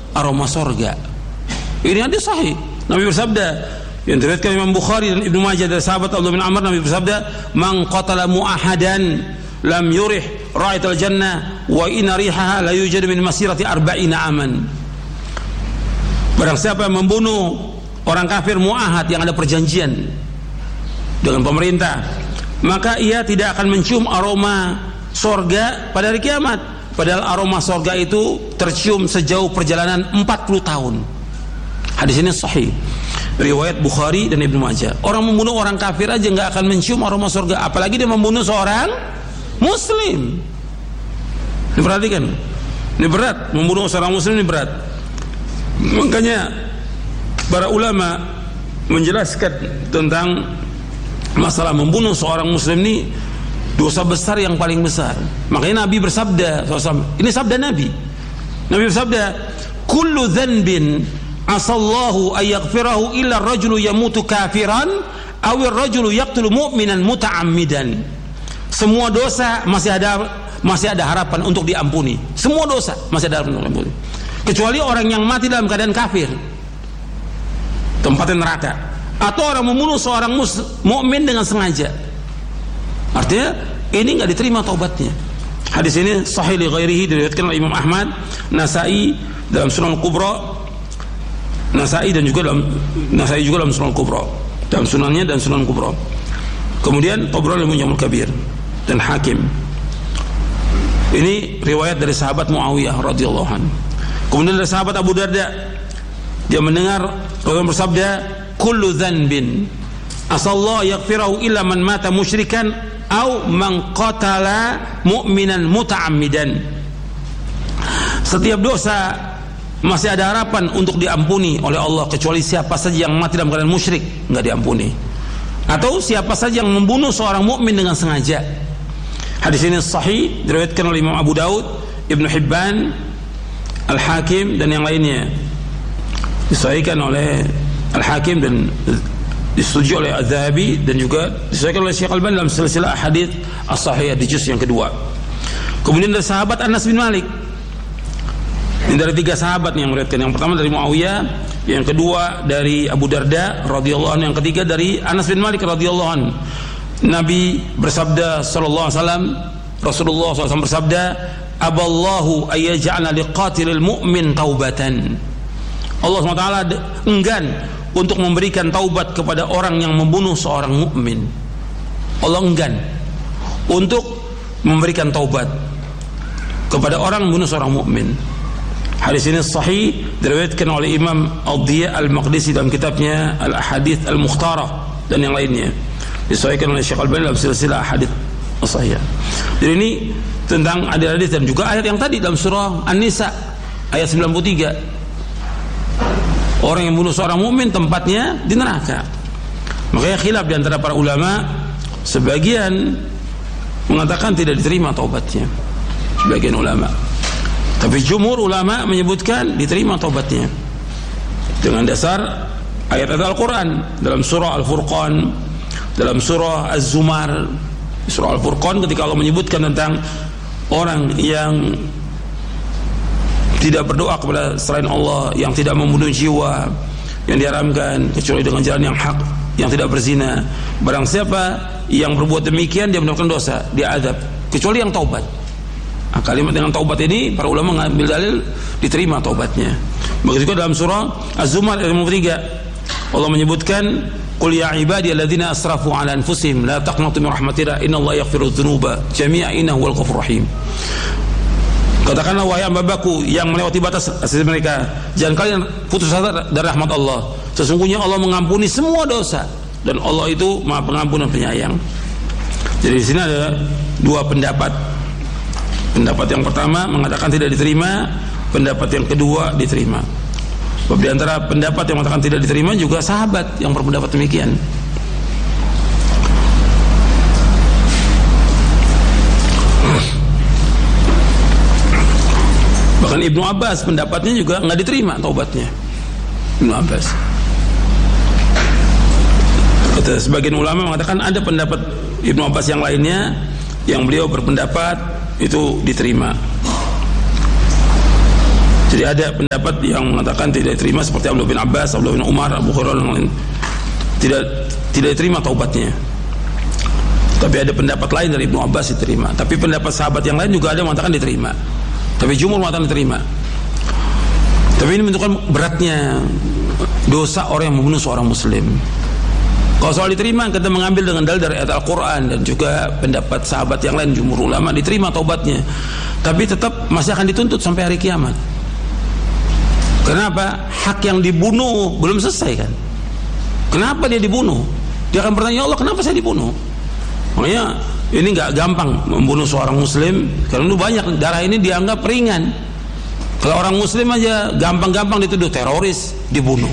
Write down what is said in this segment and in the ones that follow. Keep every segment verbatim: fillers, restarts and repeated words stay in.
aroma sorga. Ini hadis sahih. Nabi bersabda, yang diriwayatkan Imam Bukhari dan Ibnu Majah dari sahabat Abdullah bin Amr, Nabi bersabda, "Man qatala mu'ahadan lam yurih ra'ital jannah wa inna rihaha la yujad min masirati arba'ina aman." Barang siapa yang membunuh orang kafir mu'ahad yang ada perjanjian dengan pemerintah, maka ia tidak akan mencium aroma sorga pada hari kiamat. Padahal aroma sorga itu tercium sejauh perjalanan empat puluh tahun. Hadis ini sahih, riwayat Bukhari dan Ibnu Majah. Orang membunuh orang kafir aja nggak akan mencium aroma surga, apalagi dia membunuh seorang muslim. Diperhatikan, ini berat, membunuh seorang muslim ini berat. Makanya para ulama menjelaskan tentang masalah membunuh seorang muslim ini dosa besar yang paling besar. Makanya Nabi bersabda, ini sabda Nabi. Nabi bersabda, "Kullu dzanbin asallahu ayaghfirahu illa ar-rajulu yamutu kafiran aw ar-rajulu yaqtulu mu'minan muta'ammidan." Semua dosa masih ada masih ada harapan untuk diampuni. Semua dosa masih ada harapan untuk diampuni. Kecuali orang yang mati dalam keadaan kafir, tempatnya neraka, atau orang membunuh seorang mukmin dengan sengaja. Artinya ini enggak diterima taubatnya. Hadis ini sahih li ghairihi, diriwayatkan oleh Imam Ahmad, Nasa'i dalam Sunan Kubra, Nasa'i dan juga dalam Nasa'i juga dalam Sunan Kubra, dalam Sunannya dan Sunan Kubra. Kemudian Tabrani Mu'jamul Kabir dan Hakim. Ini riwayat dari sahabat Muawiyah radhiyallahu anhu. Kemudian dari sahabat Abu Darda, dia mendengar Rasulullah bersabda, "Kullu dzanbin asallahu yaghfirahu illa man mata musyrikan aw man qatala mu'minan muta'ammidan." Setiap dosa masih ada harapan untuk diampuni oleh Allah, kecuali siapa saja yang mati dalam keadaan musyrik, enggak diampuni, atau siapa saja yang membunuh seorang mukmin dengan sengaja. Hadis ini sahih, diriwayatkan oleh Imam Abu Daud, Ibnu Hibban, Al-Hakim dan yang lainnya. Disahihkan oleh Al-Hakim dan disetujui oleh Az-Zahabi, dan juga disahihkan oleh Syekh Al-Albani dalam silsilah hadits as-sahihah di juz yang kedua. Kemudian dari sahabat Anas bin Malik. Ini dari tiga sahabat yang meriwayatkan. Yang pertama dari Muawiyah, yang kedua dari Abu Darda radhiyallahu anhu, yang ketiga dari Anas bin Malik radhiyallahu anhu. Nabi bersabda sallallahu alaihi wasallam, Rasulullah sallallahu alaihi wasallam bersabda, "Aballahu ayyaj'ala liqatilil mu'min taubatan." Allah subhanahu wa taala enggan untuk memberikan taubat kepada orang yang membunuh seorang mukmin. Allah enggan untuk memberikan taubat kepada orang membunuh seorang mukmin. Hadis ini sahih, diriwayatkan oleh Imam Al-Diya Al-Maqdisi dalam kitabnya Al-Ahadits Al-Mukhtarah dan yang lainnya. Disahihkan oleh Syekh Al-Albani dalam silsilah hadits as-sahihah. Jadi ini tentang hadis-hadis dan juga ayat yang tadi dalam surah An-Nisa ayat sembilan puluh tiga. Orang yang bunuh seorang mukmin tempatnya di neraka. Makanya khilaf di antara para ulama, sebagian mengatakan tidak diterima taubatnya, sebagian ulama. Tapi jumhur ulama menyebutkan diterima taubatnya dengan dasar ayat-ayat Al-Quran dalam surah Al-Furqan, dalam surah Az-Zumar, surah Al-Furqan, ketika Allah menyebutkan tentang orang yang tidak berdoa kepada selain Allah, yang tidak membunuh jiwa, yang diharamkan kecuali dengan jalan yang hak, yang tidak berzina. Barang siapa yang berbuat demikian, dia mendapatkan dosa, dia azab, kecuali yang taubat. Nah, kalimat dengan taubat ini para ulama mengambil dalil diterima taubatnya. Begitu juga dalam surah Az-Zumar ayat lima puluh tiga, Allah menyebutkan, "Qul ya ibadiyalladzina asrafu ala anfusihim la taqnatu min rahmatillah innallaha yaghfiru dzunuba jami'an innahu huwal ghafurur rahim." Katakanlah wahai hamba-Ku yang melewati batas asasi mereka, jangan kalian putus asa dari rahmat Allah. Sesungguhnya Allah mengampuni semua dosa dan Allah itu Maha Pengampun dan Penyayang. Jadi di sini ada dua pendapat. Pendapat yang pertama mengatakan tidak diterima, pendapat yang kedua diterima. Sebab di antara pendapat yang mengatakan tidak diterima juga sahabat yang berpendapat demikian. Bahkan Ibnu Abbas pendapatnya juga nggak diterima taubatnya. Ibnu Abbas. Kata sebagian ulama mengatakan ada pendapat Ibnu Abbas yang lainnya yang beliau berpendapat itu diterima. Jadi Jadi ada pendapat yang mengatakan tidak diterima seperti Abdullah bin Abbas, Abdullah bin Umar, Abu Hurairah dan lain. Tidak tidak diterima taubatnya. Tapi ada pendapat lain dari Ibnu Abbas diterima. Tapi pendapat sahabat yang lain juga ada yang mengatakan diterima. Tapi jumhur mengatakan diterima. Tapi ini menunjukkan beratnya dosa orang yang membunuh seorang muslim. Kalau soal diterima, kita mengambil dengan dalil dari ayat Al-Quran dan juga pendapat sahabat yang lain, jumhur ulama, diterima taubatnya. Tapi tetap masih akan dituntut sampai hari kiamat. Kenapa? Hak yang dibunuh belum selesai kan? Kenapa dia dibunuh? Dia akan bertanya, ya Allah, kenapa saya dibunuh? Makanya ini nggak gampang membunuh seorang muslim, karena itu banyak darah ini dianggap ringan. Kalau orang muslim aja gampang-gampang dituduh teroris, dibunuh.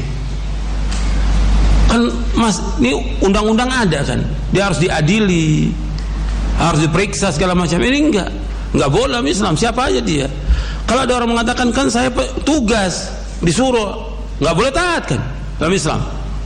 Kan mas, ini undang-undang ada kan, dia harus diadili, harus diperiksa segala macam. Ini enggak, enggak boleh dalam Islam, siapa aja dia. Kalau ada orang mengatakan kan saya tugas disuruh, enggak boleh taat kan dalam Islam.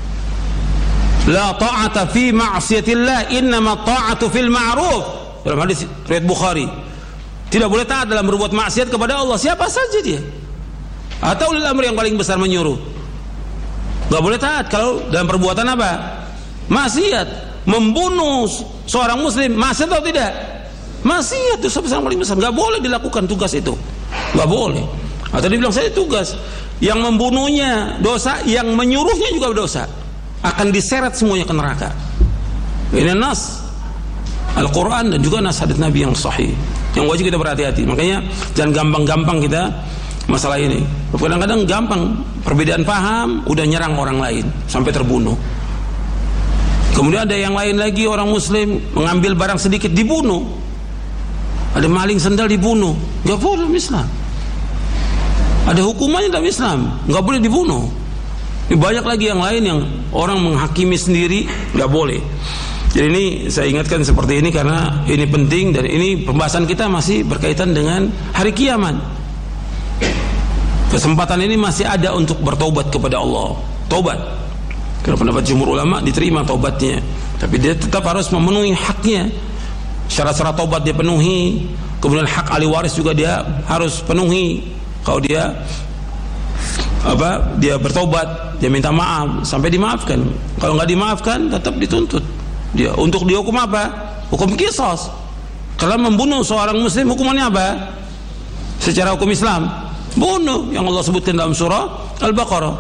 La ta'ata fi ma'siyatillah, innama ta'atu fil ma'ruf. Dalam hadis riwayat Bukhari, tidak boleh taat dalam berbuat maksiat kepada Allah, siapa saja dia. Atau ulil amri yang paling besar menyuruh. Gak boleh taat kalau dalam perbuatan apa? Maksiat. Membunuh seorang muslim, maksiat atau tidak? Maksiat itu sebesar paling besar. Gak boleh dilakukan tugas itu. Gak boleh. Atau dibilang saya tugas. Yang membunuhnya dosa, yang menyuruhnya juga dosa. Akan diseret semuanya ke neraka. Ini nas Al-Quran dan juga nas hadits Nabi yang sahih, yang wajib kita berhati-hati. Makanya jangan gampang-gampang kita masalah ini. Kadang-kadang gampang perbedaan paham udah nyerang orang lain sampai terbunuh. Kemudian ada yang lain lagi, orang muslim mengambil barang sedikit dibunuh. Ada maling sendal dibunuh, nggak boleh dalam Islam. Ada hukumannya dalam Islam, nggak boleh dibunuh. Ini banyak lagi yang lain yang orang menghakimi sendiri, nggak boleh. Jadi ini saya ingatkan seperti ini karena ini penting, dan ini pembahasan kita masih berkaitan dengan hari kiamat. Kesempatan ini masih ada untuk bertaubat kepada Allah. Taubat. Karena pendapat jumhur ulama diterima taubatnya, tapi dia tetap harus memenuhi haknya. Syarat-syarat taubat dia penuhi. Kemudian hak ahli waris juga dia harus penuhi. Kalau dia apa? Dia bertaubat, dia minta maaf sampai dimaafkan. Kalau nggak dimaafkan, tetap dituntut. Dia untuk dihukum apa? Hukum qisas. Kalau membunuh seorang muslim hukumannya apa? Secara hukum Islam, bunuh yang Allah sebutkan dalam surah Al-Baqarah.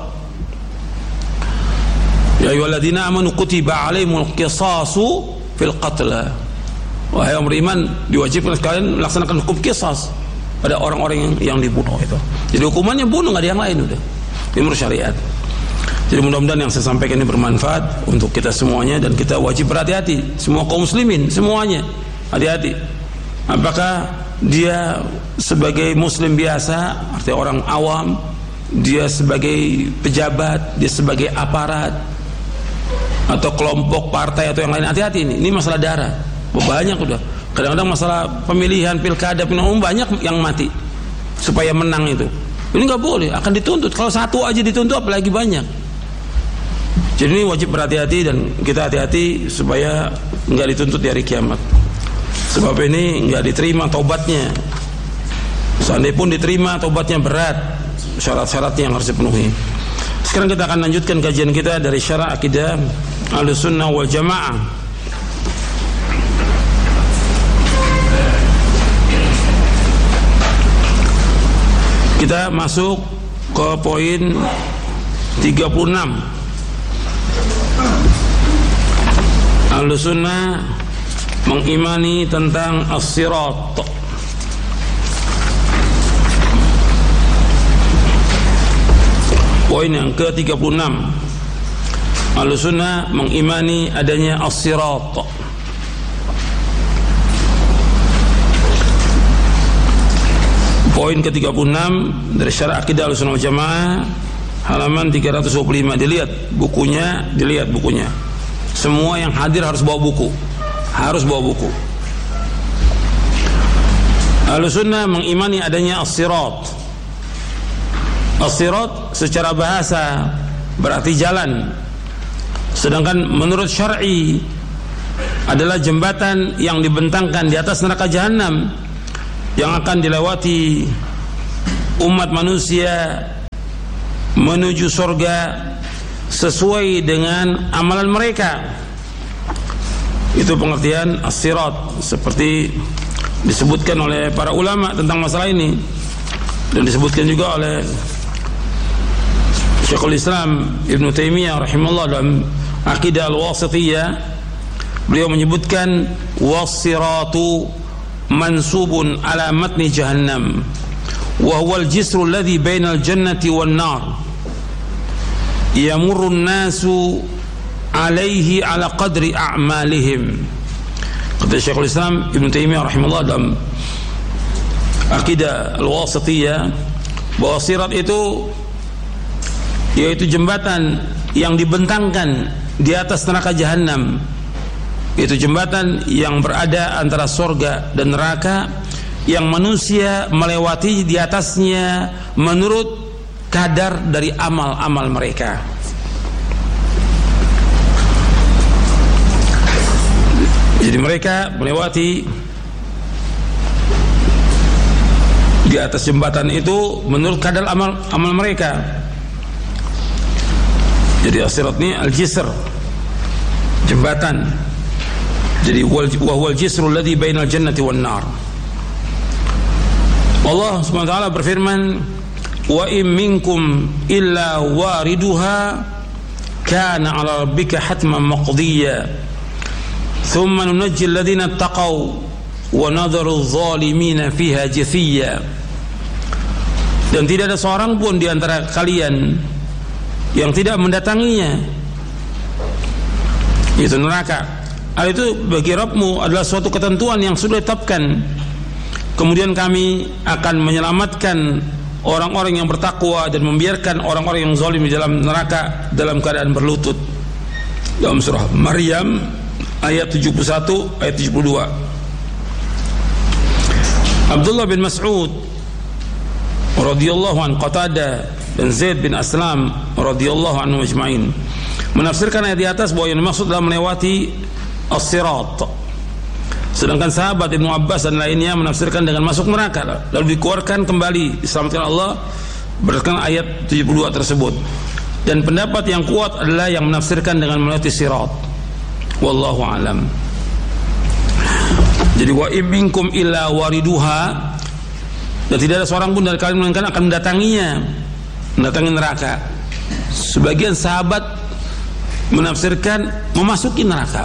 Ya ayyuhalladzina amanu kutiba alaihimul qisasu fil qatla. Wahai orang beriman, diwajibkan sekalian melaksanakan hukum qisas pada orang-orang yang, yang dibunuh itu. Jadi hukumannya bunuh, nggak ada yang lain udah. Ini menurut syariat. Jadi mudah-mudahan yang saya sampaikan ini bermanfaat untuk kita semuanya, dan kita wajib berhati-hati, semua kaum muslimin semuanya hati-hati. Apakah dia sebagai muslim biasa, artinya orang awam, dia sebagai pejabat, dia sebagai aparat, atau kelompok partai atau yang lain. Hati-hati ini, ini masalah darah. Banyak udah. Kadang-kadang masalah pemilihan pilkada, pemilihan umum banyak yang mati supaya menang itu. Ini nggak boleh, akan dituntut. Kalau satu aja dituntut, apalagi banyak. Jadi ini wajib berhati-hati, dan kita hati-hati supaya nggak dituntut di hari kiamat. Sebab ini nggak diterima taubatnya. Seandainya pun diterima, taubatnya berat, syarat-syaratnya yang harus dipenuhi. Sekarang kita akan lanjutkan kajian kita dari syarah akidah Ahlussunnah wal Jamaah. Kita masuk ke poin tiga puluh enam. Ahlussunnah mengimani tentang as-sirat. Poin yang ke tiga puluh enam. Ahlussunnah mengimani adanya as-sirat. Poin ke tiga puluh enam dari syarah akidah Ahlussunnah wal Jamaah, halaman tiga ratus dua puluh lima. Dilihat bukunya, dilihat bukunya. Semua yang hadir harus bawa buku. Harus bawa buku. Ahlussunnah mengimani adanya as-sirat. As-sirat secara bahasa berarti jalan. Sedangkan menurut syar'i adalah jembatan yang dibentangkan di atas neraka jahanam, yang akan dilewati umat manusia menuju surga sesuai dengan amalan mereka. Itu pengertian as-sirat seperti disebutkan oleh para ulama tentang masalah ini, dan disebutkan juga oleh Syekhul Islam Ibnu Taimiyah rahimahullah dalam Aqidah Al-Wasithiyah. Beliau menyebutkan was-siratu mansubun ala matni jahannam wa huwa al-jisru alladhi bainal jannati wan nar yamurru an-nasu alaihi ala qadri a'malihim. Kata Syekhul Islam Ibnu Taimiyah rahimahullah dalam Aqidah Al-Wasithiyah bahwa sirat itu yaitu jembatan yang dibentangkan di atas neraka jahanam. Itu jembatan yang berada antara surga dan neraka, yang manusia melewati di atasnya menurut kadar dari amal-amal mereka. Jadi mereka melewati di atas jembatan itu menurut kadar amal amal mereka. Jadi as-sirat ini al-jisr, jembatan. Jadi wa huwa al-jisru alladhi bainal jannati wan nar. Allah Subhanahu wa taala berfirman, wa in minkum illa wariduha kana 'ala rabbika hatman maqdiyya thumma nunajji alladhina ittaqaw wa nadharu adh-dhalimina fiha jathiyya. Dan tidak ada seorang pun di antara kalian yang tidak mendatanginya, itu neraka. Hal itu bagi Rabbmu adalah suatu ketentuan yang sudah ditetapkan. Kemudian kami akan menyelamatkan orang-orang yang bertakwa dan membiarkan orang-orang yang zalim di dalam neraka dalam keadaan berlutut. Dalam surah Maryam ayat tujuh puluh satu ayat tujuh puluh dua. Abdullah bin Mas'ud radhiyallahu an, Qatadah dan Zaid bin Aslam radhiyallahu anhu majma'in menafsirkan ayat di atas bahwa yang dimaksud adalah melewati as-sirat. Sedangkan sahabat Ibnu Abbas dan lainnya menafsirkan dengan masuk neraka lalu dikeluarkan kembali diselamatkan Allah berdasarkan ayat tujuh puluh dua tersebut. Dan pendapat yang kuat adalah yang menafsirkan dengan melewati sirat. Wallahu alam. Jadi wa in minkum illa wariduha, dan tidak ada seorang pun dari kalian melainkan akan mendatanginya, mendatangi neraka. Sebagian sahabat menafsirkan memasuki neraka,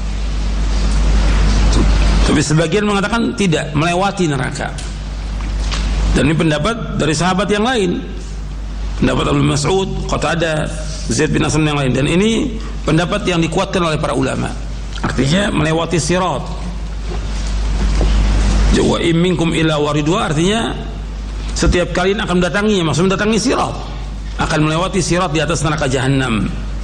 tapi sebagian mengatakan tidak, melewati neraka. Dan ini pendapat dari sahabat yang lain, pendapat Abu Mas'ud, Qatadah, Zaid bin Aslam yang lain. Dan ini pendapat yang dikuatkan oleh para ulama. Artinya melewati sirat. Wa in minkum illa waridua artinya setiap kalian akan mendatanginya, maksud mendatangi sirat, akan melewati sirat di atas neraka jahanam.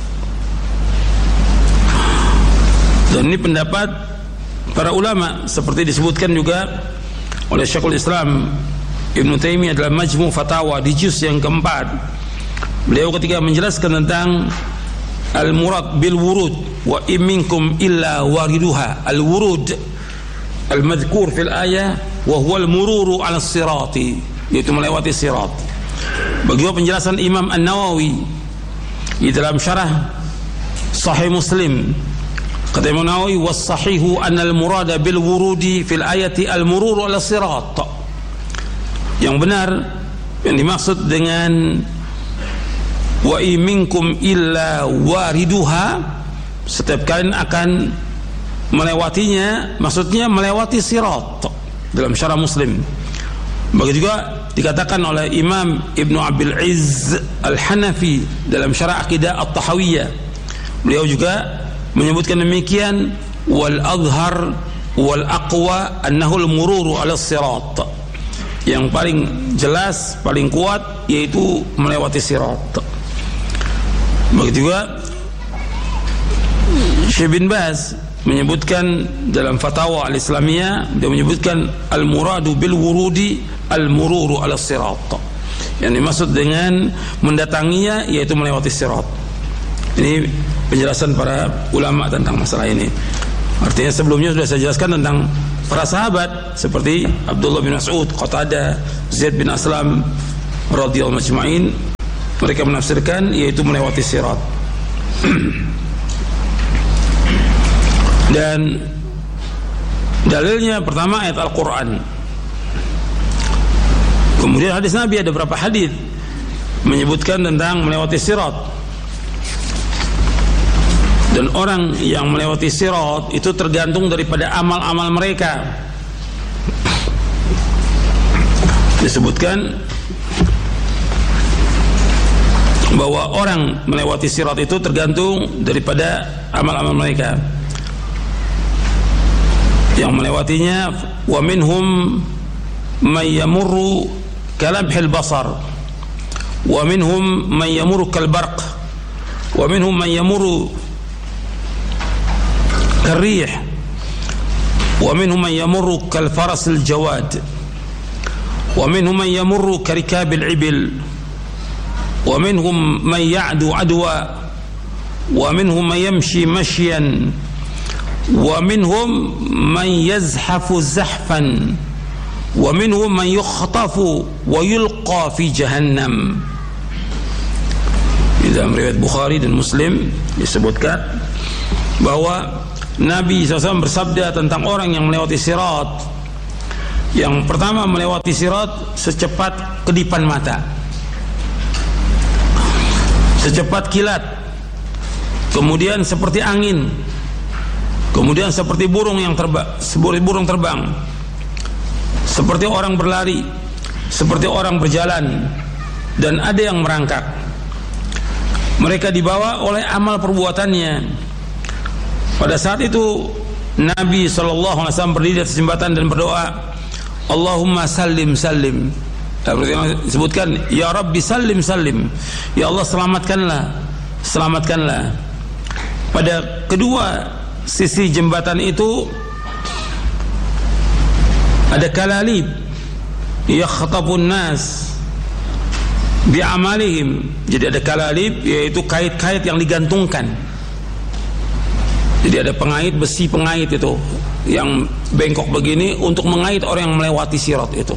Dan ini pendapat para ulama seperti disebutkan juga oleh Syekhul Islam Ibnu Taimiyah dalam Majmu' Fatawa di juz yang keempat. Beliau ketika menjelaskan tentang al-murad bil wurud, wa in minkum illa wariduha, al-wurud al-madhkur fil ayah wa huwa al-mururu 'ala as-sirati, yaitu melewati sirat. Bagaimana penjelasan Imam An-Nawawi di dalam syarah Sahih Muslim, kata Imam Nawawi, was-sahihu anna al-murada bil wurudi fil ayati al-mururu 'ala as-sirat. Yang benar yang dimaksud dengan wa in minkum illa wariduha, setiap kalian akan melewatinya, maksudnya melewati sirat dalam syarah Muslim. Begitu juga dikatakan oleh Imam Ibnu Abil Izz Al-Hanafi dalam syarah Aqidah At-Tahawiyah. Beliau juga menyebutkan demikian, wal azhar wal aqwa annahu al-mururu 'ala as-sirat. Yang paling jelas, paling kuat yaitu melewati sirat. Begitu juga Syekh bin Baz menyebutkan dalam Fatawa Al-Islamiyah, dia menyebutkan al-muradu bil wurudi al-mururu 'ala as-sirat. Yang dimaksud dengan mendatanginya yaitu melewati sirat. Ini penjelasan para ulama tentang masalah ini. Artinya sebelumnya sudah saya jelaskan tentang para sahabat seperti Abdullah bin Mas'ud, Qatadah, Zaid bin Aslam, radhiyallahu majma'in, mereka menafsirkan yaitu melewati sirat. Dan dalilnya pertama ayat Al-Quran, kemudian hadis Nabi, ada beberapa hadis menyebutkan tentang melewati sirat. Dan orang yang melewati sirat itu tergantung daripada amal-amal mereka. Disebutkan bahwa orang melewati sirat itu tergantung daripada amal-amal mereka. Yang melewatinya, wa minhum man yamurru kalabhil basar, wa minhum man yamurru kalbarq, wa minhum man yamurru karrih, wa minhum man yamurru kalfarasil jawad, wa minhum man yamurru karikabil ibil, wa minhum man ya'du adwa, wa minhum man yamshi mashyan, wa minhum man yazhafu zahfan, wa minhum man yukhtafu wa yulqa fi jahannam. Di dalam riwayat Bukhari dan Muslim disebutkan bahwa Nabi shallallahu alaihi wasallam bersabda tentang orang yang melewati sirat. Yang pertama, melewati sirat secepat kedipan mata, secepat kilat, kemudian seperti angin, kemudian seperti burung yang terbang, seperti burung terbang, seperti orang berlari, seperti orang berjalan, dan ada yang merangkak. Mereka dibawa oleh amal perbuatannya. Pada saat itu Nabi shallallahu alaihi wasallam berdiri di atas jembatan dan berdoa, Allahumma sallim sallim. Disebutkan, Ya Rabbi sallim sallim, ya Allah selamatkanlah, selamatkanlah. Pada kedua sisi jembatan itu ada kalalib yakhtabun nas bi'amalihim. Jadi ada kalalib, yaitu kait-kait yang digantungkan. Jadi ada pengait, besi pengait itu yang bengkok begini untuk mengait orang yang melewati sirat itu.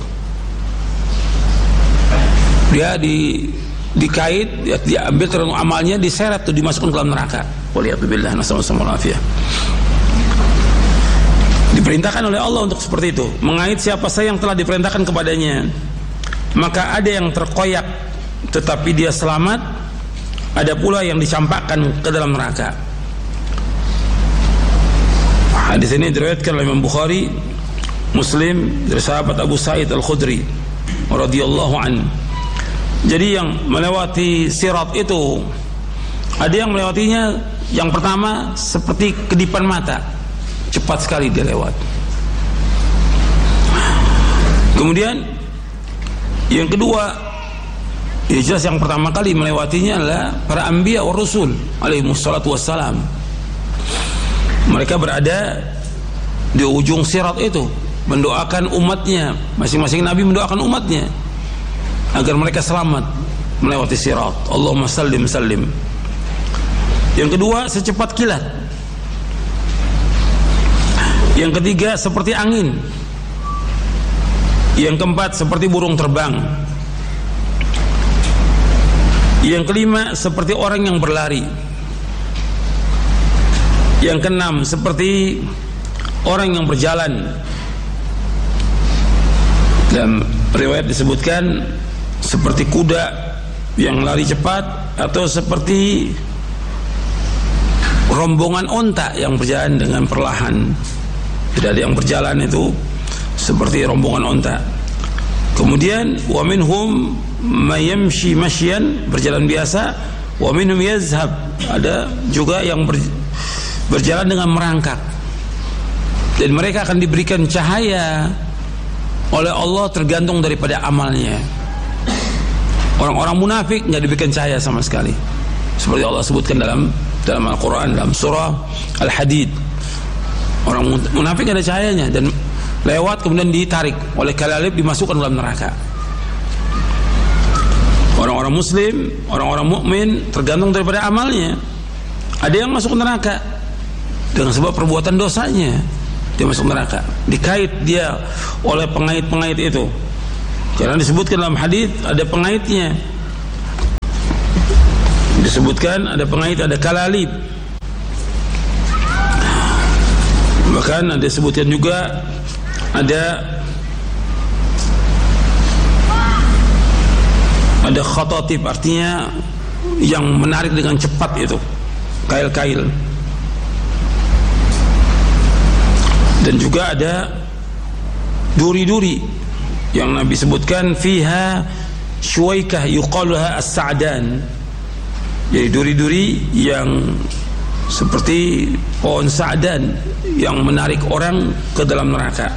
Dia di dikait, dia diambil terus amalnya, diseret tuh, dimasukkan ke dalam neraka. Waliyadzubillah, nasallallahu alaihi wasallam. Diperintahkan oleh Allah untuk seperti itu, mengait siapa saja yang telah diperintahkan kepadanya. Maka ada yang terkoyak tetapi dia selamat, ada pula yang dicampakkan ke dalam neraka. Hadis ini diriwayatkan oleh Imam Bukhari, Muslim dari sahabat Abu Sa'id Al-Khudri radhiyallahu anhu. Jadi yang melewati sirat itu, ada yang melewatinya, yang pertama seperti kedipan mata, cepat sekali dia lewat. Kemudian yang kedua, ya jelas yang pertama kali melewatinya adalah para anbiya wa rusul alaihi wassalatu wassalam. Mereka berada di ujung sirat itu, mendoakan umatnya, masing-masing nabi mendoakan umatnya agar mereka selamat melewati sirat. Allahumma sallim sallim. Yang kedua, secepat kilat. Yang ketiga, seperti angin. Yang keempat, seperti burung terbang. Yang kelima, seperti orang yang berlari. Yang keenam, seperti orang yang berjalan. Dalam riwayat disebutkan seperti kuda yang lari cepat, atau seperti rombongan onta yang berjalan dengan perlahan. Tidak ada yang berjalan itu seperti rombongan onta. Kemudian wa minhum mayamshi mashyan, berjalan biasa, wa minhum yazhab, ada juga yang ber, berjalan dengan merangkak. Dan mereka akan diberikan cahaya oleh Allah tergantung daripada amalnya. Orang-orang munafik nggak diberikan cahaya sama sekali, seperti Allah sebutkan dalam dalam Al-Quran, dalam surah Al-Hadid. Orang munafik nggak ada cahayanya, dan lewat kemudian ditarik oleh kalalib, dimasukkan dalam neraka. Orang-orang muslim, orang-orang mukmin tergantung daripada amalnya. Ada yang masuk neraka dengan sebab perbuatan dosanya, dia masuk neraka, dikait dia oleh pengait-pengait itu. Karena disebutkan dalam hadis ada pengaitnya. Disebutkan ada pengait, ada kalalib. Bahkan ada disebutkan juga ada ada khotatib, artinya yang menarik dengan cepat itu, kail-kail. Dan juga ada duri-duri yang Nabi sebutkan, fiha syuwaikah yuqaluha as-sa'dan. Jadi duri-duri yang seperti pohon sa'dan yang menarik orang ke dalam neraka.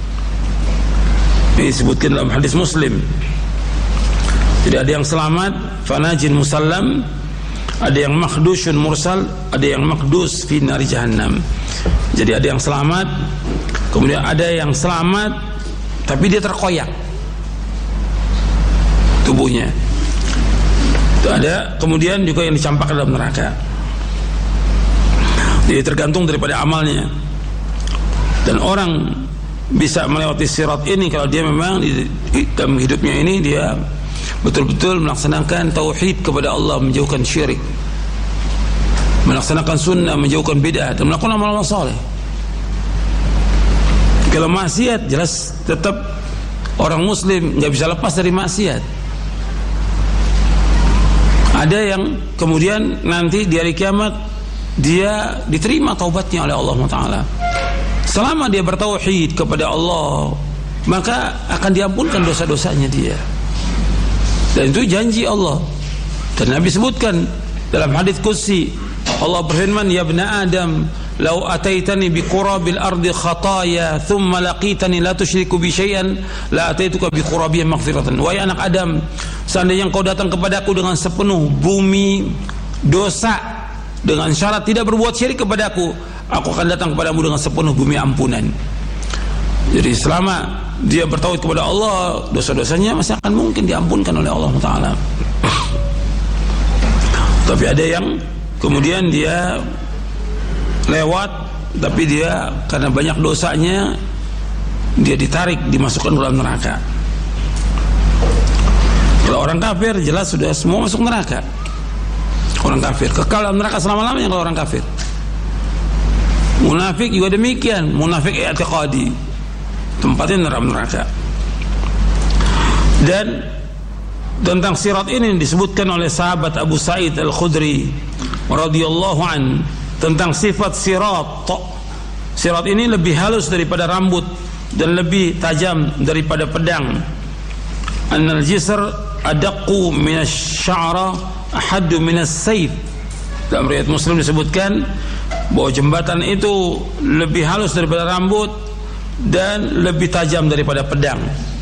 Ini disebutkan dalam hadis Muslim. Jadi ada yang selamat, fanajin musallam, ada yang makhdushun mursal, ada yang makhdus fi nari jahannam. Jadi ada yang selamat, kemudian ada yang selamat tapi dia terkoyak tubuhnya. Itu ada, kemudian juga yang dicampakkan dalam neraka. Jadi tergantung daripada amalnya. Dan orang bisa melewati sirat ini kalau dia memang di, dalam hidupnya ini dia betul-betul melaksanakan tauhid kepada Allah, menjauhkan syirik, melaksanakan sunnah, menjauhkan bid'ah, dan melakukan amal-amal saleh. Kalau maksiat, jelas tetap orang muslim nggak bisa lepas dari maksiat. Ada yang kemudian nanti di hari kiamat dia diterima taubatnya oleh Allah Taala. Selama dia bertauhid kepada Allah, maka akan diampunkan dosa-dosanya dia. Dan itu janji Allah. Dan Nabi sebutkan dalam hadits qudsi, Allah berfirman, ya ibna Adam, lau ataitani bi qurabil ardi khataya thumma laqitani la tusyriku bi syai'an la ataituka bi qurabiha maghfiratan. Wahai anak Adam, seandainya engkau datang kepadaku dengan sepenuh bumi dosa dengan syarat tidak berbuat syirik kepadaku, aku akan datang kepadamu dengan sepenuh bumi ampunan. Jadi selama dia bertauhid kepada Allah, dosa-dosanya masih akan mungkin diampunkan oleh Allah Taala. Tapi ada yang kemudian dia lewat, tapi dia karena banyak dosanya dia ditarik, dimasukkan ke dalam neraka. Kalau orang kafir jelas sudah semua masuk neraka. Orang kafir kekal dalam neraka selama-lamanya kalau orang kafir. Munafik juga demikian, munafik i'tiqadi, tempatnya dalam neraka. Dan tentang sirat ini disebutkan oleh sahabat Abu Sa'id Al-Khudri radhiyallahu an tentang sifat sirat. Sirat ini lebih halus daripada rambut dan lebih tajam daripada pedang. Annal jisr adaqqu minasy-sya'ra ahaddu minas-sayf. Dalam riwayat Muslim disebutkan bahwa jembatan itu lebih halus daripada rambut dan lebih tajam daripada pedang.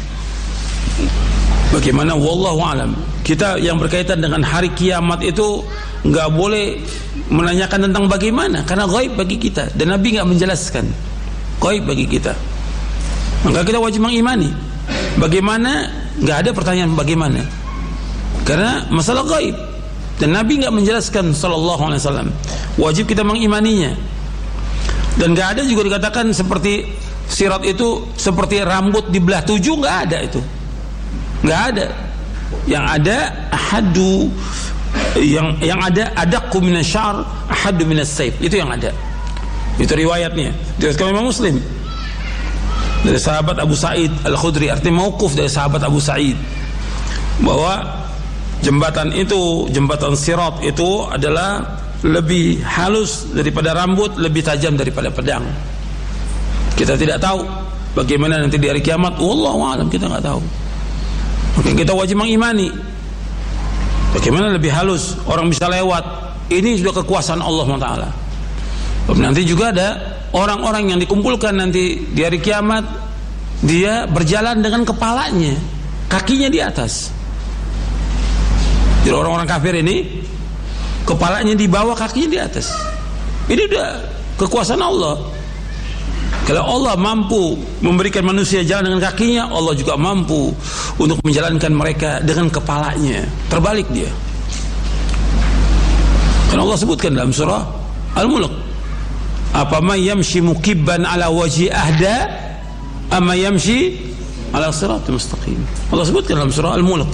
Bagaimana? Wallahu alam. Kita yang berkaitan dengan hari kiamat itu nggak boleh menanyakan tentang bagaimana, karena gaib bagi kita dan Nabi nggak menjelaskan. Gaib bagi kita, maka kita wajib mengimani. Bagaimana? Nggak ada pertanyaan bagaimana, karena masalah gaib dan Nabi nggak menjelaskan sallallahu alaihi wasallam. Wajib kita mengimaninya. Dan nggak ada juga dikatakan seperti sirat itu seperti rambut dibelah tujuh, nggak ada itu, nggak ada. Yang ada ahadu, yang yang ada adaqqu minasyar ahadu minas-sayf, itu yang ada. Itu riwayatnya diriwayatkan Imam Muslim dari sahabat Abu Sa'id Al-Khudri, artinya mauquf dari sahabat Abu Sa'id, bahwa jembatan itu, jembatan sirat itu adalah lebih halus daripada rambut, lebih tajam daripada pedang. Kita tidak tahu bagaimana nanti di hari kiamat, wallahu a'lam, kita nggak tahu. Maka kita wajib mengimani. Bagaimana lebih halus orang bisa lewat, ini sudah kekuasaan Allah Taala. Nanti juga ada orang-orang yang dikumpulkan nanti di hari kiamat, dia berjalan dengan kepalanya, kakinya di atas. Jadi orang-orang kafir ini kepalanya di bawah, kakinya di atas. Ini udah kekuasaan Allah. Kalau Allah mampu memberikan manusia jalan dengan kakinya, Allah juga mampu untuk menjalankan mereka dengan kepalanya. Terbalik dia. Karena Allah sebutkan dalam surah Al-Mulk, apa may yamshi mukibban ala wajhi ahda amma yamshi ala siratal mustaqim. Allah sebutkan dalam surah Al-Mulk.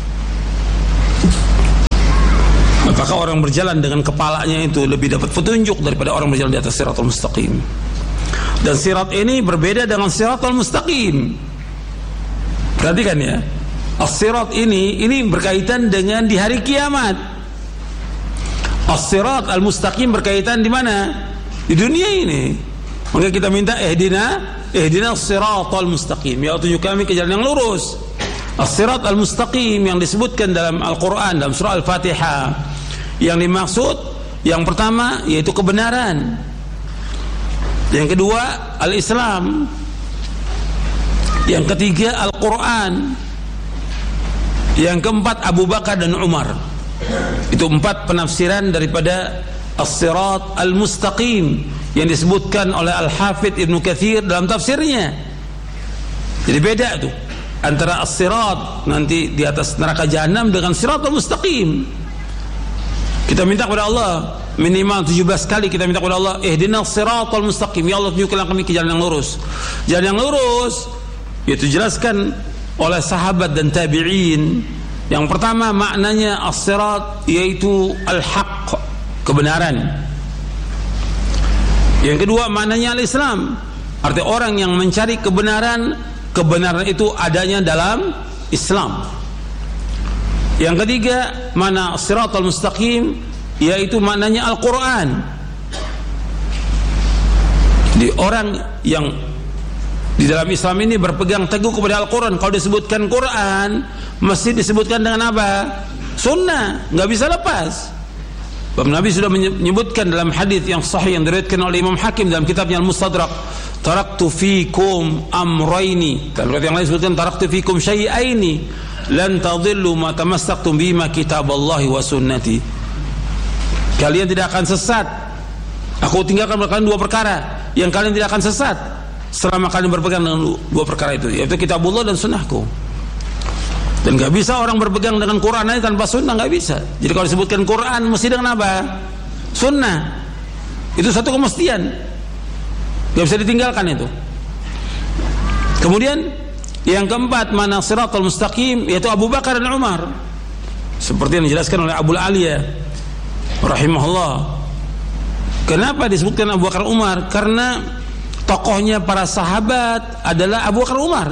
Apakah orang berjalan dengan kepalanya itu lebih dapat petunjuk daripada orang berjalan di atas siratal mustaqim? Dan sirat ini berbeda dengan siratal mustaqim. Perhatikan ya, as-sirat ini ini berkaitan dengan di hari kiamat. As-sirat al-mustaqim berkaitan di mana? Di dunia ini. Maka kita minta ihdina ihdina as-siratal mustaqim, ya tunjuk kami ke jalan yang lurus. As-sirat al-mustaqim yang disebutkan dalam Al-Qur'an dalam surah Al-Fatihah, yang dimaksud yang pertama yaitu kebenaran, yang kedua al-Islam, yang ketiga Al-Quran, yang keempat Abu Bakar dan Umar. Itu empat penafsiran daripada as-sirat al-mustaqim yang disebutkan oleh Al-Hafidh Ibnu Katsir dalam tafsirnya. Jadi beda tuh antara as-sirat nanti di atas neraka jahanam dengan siratal mustaqim. Kita minta kepada Allah minimal tujuh belas kali, kita minta kepada Allah ihdinas siratal mustaqim, ya Allah tunjukkanlah kami ke jalan yang lurus. Jalan yang lurus itu jelaskan oleh sahabat dan tabi'in. Yang pertama maknanya as-sirat yaitu al-haq, kebenaran. Yang kedua maknanya al-Islam, arti orang yang mencari kebenaran, kebenaran itu adanya dalam Islam. Yang ketiga mana as-siratal mustaqim yaitu maknanya Al-Quran. Di orang yang di dalam Islam ini berpegang teguh kepada Al-Quran. Kalau disebutkan Quran mesti disebutkan dengan apa? Sunnah, nggak bisa lepas. Bahwa Nabi sudah menyebutkan dalam hadis yang sahih yang diriwayatkan oleh Imam Hakim dalam kitabnya Al-Mustadrak, taraktu fikum amrayni. Dalam riwayat yang lain disebutkan taraktu fikum syai'aini lan tadhillu ma tamassaktum bima kitaballahi wa sunnati. Kalian tidak akan sesat. Aku tinggalkan kalian dua perkara yang kalian tidak akan sesat selama kalian berpegang dengan dua perkara itu, yaitu kitabullah dan sunnahku. Dan gak bisa orang berpegang dengan Quran aja tanpa sunnah, gak bisa. Jadi kalau disebutkan Quran mesti dengan apa? Sunnah. Itu satu kemestian, gak bisa ditinggalkan itu. Kemudian yang keempat mana siratal mustaqim yaitu Abu Bakar dan Umar, seperti yang dijelaskan oleh Abu Aliyah rahimahullah. Kenapa disebutkan Abu Bakar Umar? Karena tokohnya para sahabat adalah Abu Bakar Umar.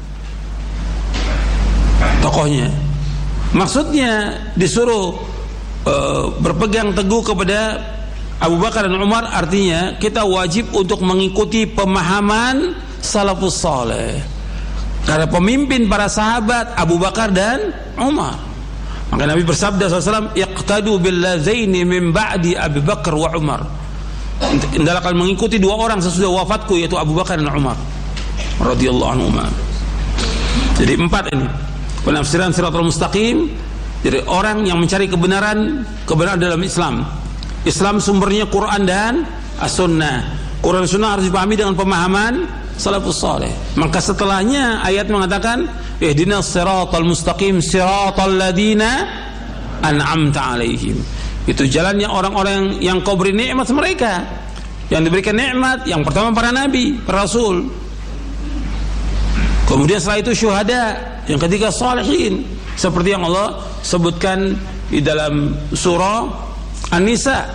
Tokohnya, maksudnya disuruh uh, berpegang teguh kepada Abu Bakar dan Umar, artinya kita wajib untuk mengikuti pemahaman salafus saleh. Karena pemimpin para sahabat Abu Bakar dan Umar. Maka Nabi bersabda sallallahu alaihi wasallam, "Iqtadu billazaini min ba'di Abu Bakar wa Umar." Hendaklah kalian mengikuti dua orang sesudah wafatku, yaitu Abu Bakar dan Umar radhiyallahu anhuma. Jadi empat ini penafsiran siratal mustaqim. Jadi orang yang mencari kebenaran, kebenaran dalam Islam. Islam sumbernya Quran dan as-sunnah. Quran dan sunnah harus dipahami dengan pemahaman salafus saleh. Maka setelahnya ayat mengatakan ihdinas siratal mustaqim siratal ladzina an'amta alaihim. Itu jalannya orang-orang yang kau beri nikmat mereka. Yang diberikan nikmat yang pertama para nabi, para rasul. Kemudian setelah itu syuhada, yang ketiga salihin, seperti yang Allah sebutkan di dalam surah An-Nisa.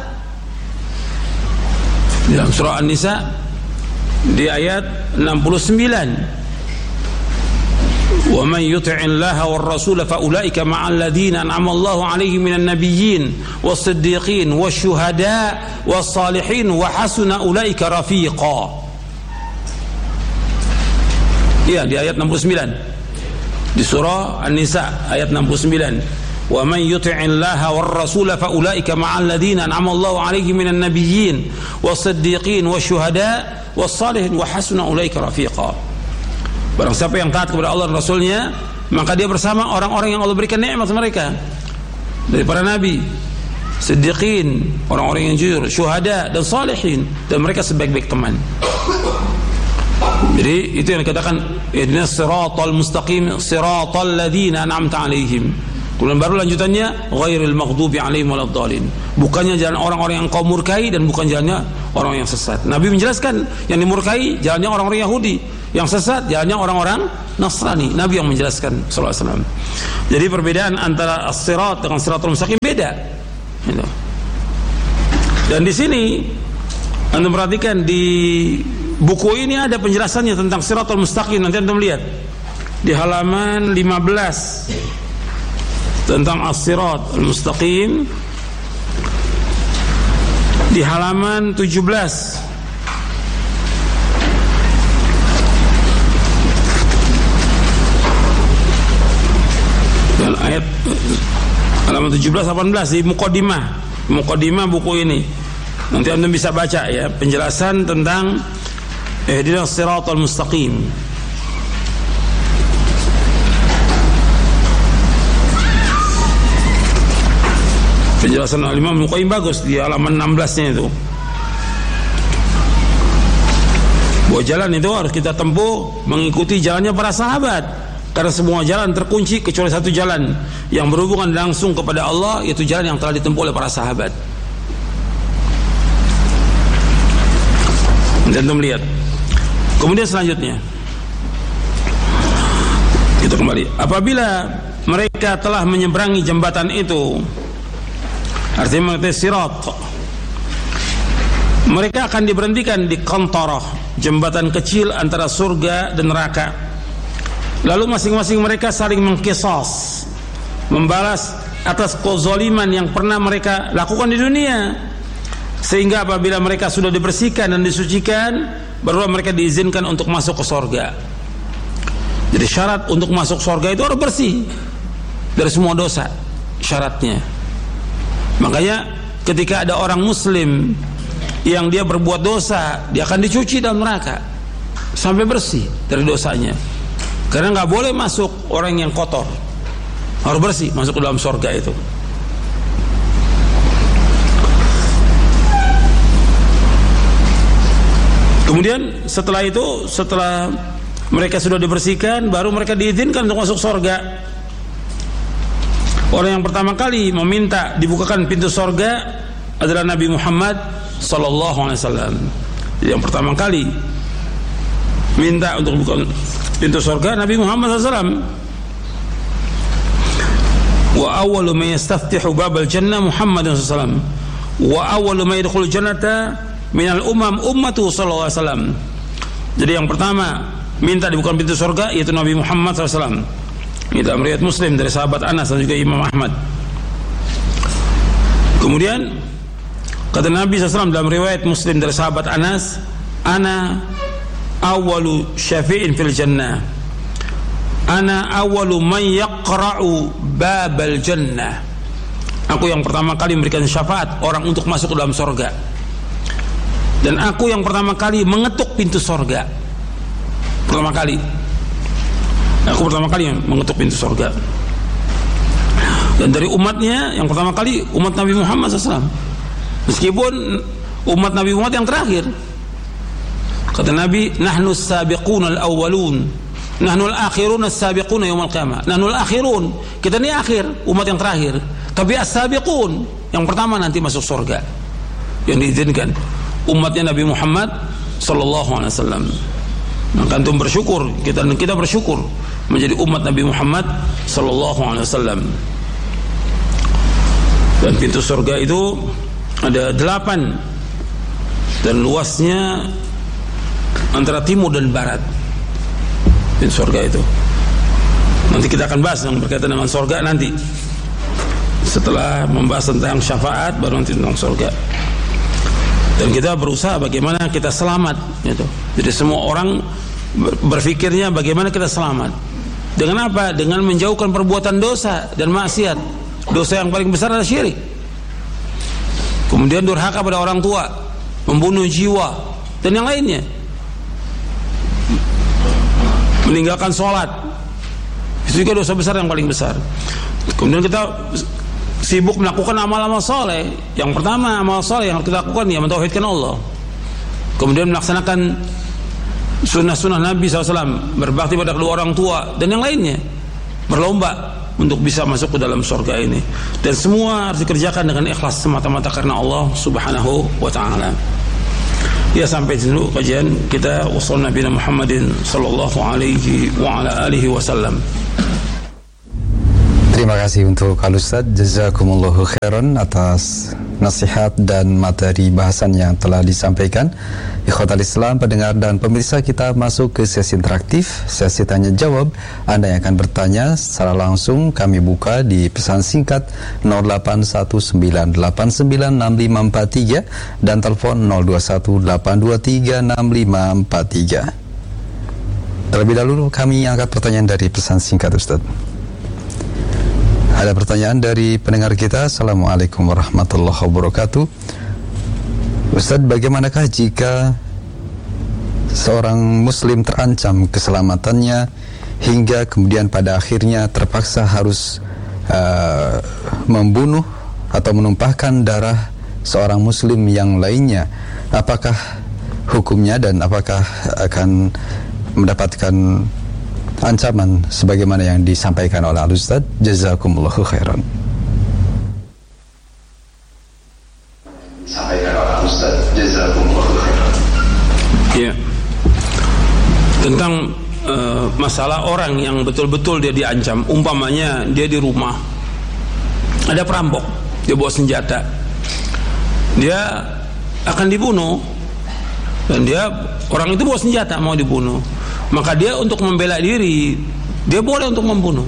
Di dalam surah An-Nisa di ayat enam puluh sembilan, wa man yuti'illaha war rasula fa ulaika ma'al ladzina an'ama Allahu 'alaihim minan nabiyyin was-siddiqin wasyuhada was-salihin wa hasuna ulaika rafiqa. Ya, di ayat enam puluh sembilan di surah An-Nisa ayat enam puluh sembilan, wa man yuti'illaha war rasula fa ulaika ma'al ladzina an'ama Allahu 'alaihim minan nabiyyin was-siddiqin wasyuhada was-salihin wa hasuna ulaika rafiqa. Barang siapa yang taat kepada Allah dan Rasulnya, maka dia bersama orang-orang yang Allah berikan nikmat mereka dari para nabi, siddiqin, orang-orang yang jujur, syuhada dan salihin, dan mereka sebaik-baik teman. Jadi itu yang dikatakan ihdinas siratal mustaqim siratal ladzina an'amta alaihim. Kemudian baru lanjutannya ghairil maghdubi alaihim waladdallin. Bukannya jalan orang-orang yang kau murkai dan bukan jalannya orang yang sesat. Nabi menjelaskan yang dimurkai jalannya orang-orang Yahudi, Yang sesat jalannya orang-orang Nasrani. Nabi yang menjelaskan sallallahu alaihi wasallam. Jadi perbedaan antara as-sirat dengan siratul mustaqim beda. Gitu. Dan di sini Anda perhatikan di buku ini ada penjelasannya tentang siratul mustaqim. Nanti Anda lihat di halaman lima belas tentang as-sirat al-mustaqim. Di halaman tujuh belas dan ayat halaman tujuh belas delapan belas di muqaddimah muqaddimah buku ini. Nanti Anda bisa baca ya penjelasan tentang ihdinas siratal mustaqim. Penjelasan Al-Imam Ibnu Qayyim bagus di halaman enam belas-nya itu. Bahwa jalan itu harus kita tempuh mengikuti jalannya para sahabat. Karena semua jalan terkunci kecuali satu jalan yang berhubungan langsung kepada Allah, yaitu jalan yang telah ditempuh oleh para sahabat. Dan kita melihat. Kemudian selanjutnya kita kembali. Apabila mereka telah menyeberangi jembatan itu, artinya mengenai sirat, mereka akan diberhentikan di qantarah, jembatan kecil antara surga dan neraka. Lalu masing-masing mereka saling mengqisas, membalas atas kezaliman yang pernah mereka lakukan di dunia. Sehingga apabila mereka sudah dibersihkan dan disucikan, baru mereka diizinkan untuk masuk ke surga. Jadi syarat untuk masuk surga itu harus bersih dari semua dosa, syaratnya. Makanya ketika ada orang muslim yang dia berbuat dosa, dia akan dicuci dalam neraka sampai bersih dari dosanya. Karena nggak boleh masuk orang yang kotor, harus bersih masuk ke dalam surga itu. Kemudian setelah itu, setelah mereka sudah dibersihkan, baru mereka diizinkan untuk masuk surga. Orang yang pertama kali meminta dibukakan pintu surga adalah Nabi Muhammad sallallahu alaihi wasallam. Yang pertama kali minta untuk buka pintu surga Nabi Muhammad sallallahu alaihi wasallam. Wa awwalu man yastaftihu babal jannah Muhammadun sallallahu alaihi wasallam. Wa awwalu man yadkhulul jannata minal umam ummatu sallallahu alaihi wasallam. Jadi yang pertama minta dibuka pintu surga yaitu Nabi Muhammad sallallahu alaihi wasallam. Ini dalam riwayat Muslim dari sahabat Anas dan juga Imam Ahmad. Kemudian kata Nabi sallallahu alaihi wasallam dalam riwayat Muslim dari sahabat Anas, ana awwalu syafi'in fil jannah, ana awwalu man yaqra'u babal jannah. Aku yang pertama kali memberikan syafaat orang untuk masuk ke dalam surga, dan aku yang pertama kali mengetuk pintu surga. Pertama kali aku pertama kali mengetuk pintu surga. Dan dari umatnya yang pertama kali umat Nabi Muhammad sallallahu alaihi wasallam, meskipun umat Nabi Muhammad yang terakhir. Kata Nabi, nahnu as-sabiqun al-awwalun, nahnu al-akhirun as-sabiqun yaum al-qiyamah. Nahnu al-akhirun, kita ini akhir, umat yang terakhir. Tapi as-sabiqun, yang pertama nanti masuk surga, yang diizinkan umatnya Nabi Muhammad sallallahu alaihi wasallam. Maka antum bersyukur, kita dan kita bersyukur menjadi umat Nabi Muhammad sallallahu alaihi wasallam. Dan pintu surga itu ada delapan dan luasnya antara timur dan barat. Pintu surga itu nanti kita akan bahas yang berkaitan dengan surga nanti. Setelah membahas tentang syafaat baru nanti tentang surga. Dan kita berusaha bagaimana kita selamat gitu. Jadi semua orang berpikirnya bagaimana kita selamat. Dengan apa? Dengan menjauhkan perbuatan dosa dan maksiat. Dosa yang paling besar adalah syirik. Kemudian durhaka pada orang tua, membunuh jiwa, dan yang lainnya. Meninggalkan sholat, itu juga dosa besar yang paling besar. Kemudian kita sibuk melakukan amal-amal soleh. Yang pertama amal soleh yang harus kita lakukan ya mentauhidkan Allah. Kemudian melaksanakan sunnah-sunnah Nabi sallallahu alaihi wasallam, berbakti pada kedua orang tua dan yang lainnya. Berlomba untuk bisa masuk ke dalam surga ini. Dan semua harus dikerjakan dengan ikhlas semata-mata karena Allah subhanahu wa ta'ala. Ya, sampai dulu kajian kita. Wassallallahu Nabi Muhammadin sallallahu alaihi wa ala alihi wasallam. Terima kasih untuk Al Ustaz, jazakumullahu khairan atas nasihat dan materi bahasan yang telah disampaikan. Ikhwatal Islam, pendengar dan pemirsa, kita masuk ke sesi interaktif, sesi tanya jawab. Anda yang akan bertanya secara langsung kami buka di pesan singkat nol delapan satu sembilan delapan sembilan enam lima empat tiga dan telepon nol dua satu delapan dua tiga enam lima empat tiga. Terlebih dahulu kami angkat pertanyaan dari pesan singkat, Ustaz. Ada pertanyaan dari pendengar kita. Assalamualaikum warahmatullahi wabarakatuh. Ustaz, bagaimanakah jika seorang muslim terancam keselamatannya hingga kemudian pada akhirnya terpaksa harus uh, membunuh atau menumpahkan darah seorang muslim yang lainnya? Apakah hukumnya dan apakah akan mendapatkan ancaman sebagaimana yang disampaikan oleh Al-Ustaz? Jazakumullahu khairan. Disampaikan oleh Al-Ustaz, jazakumullahu khairan. Ya. Tentang uh, masalah orang yang betul-betul dia diancam, umpamanya dia di rumah, ada perampok, dia bawa senjata, dia akan dibunuh, dan dia orang itu bawa senjata mau dibunuh, maka dia untuk membela diri, dia boleh untuk membunuh.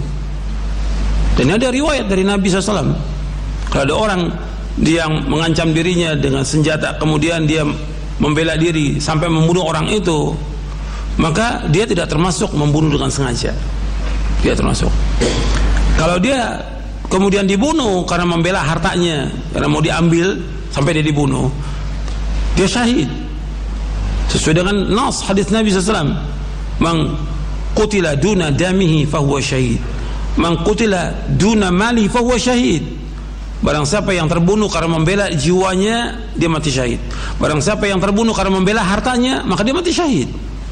Dan ada riwayat dari Nabi shallallahu alaihi wasallam, kalau ada orang yang mengancam dirinya dengan senjata, kemudian dia membela diri sampai membunuh orang itu, maka dia tidak termasuk membunuh dengan sengaja. Dia termasuk. Kalau dia kemudian dibunuh karena membela hartanya, karena mau diambil sampai dia dibunuh, dia syahid sesuai dengan nas hadis Nabi shallallahu alaihi wasallam. Man qutila duna damihi fahuwa syahid, man qutila duna mali fahuwa syahid. Barang siapa yang terbunuh karena membela jiwanya, dia mati syahid. Barang siapa yang terbunuh karena membela hartanya, maka dia mati syahid.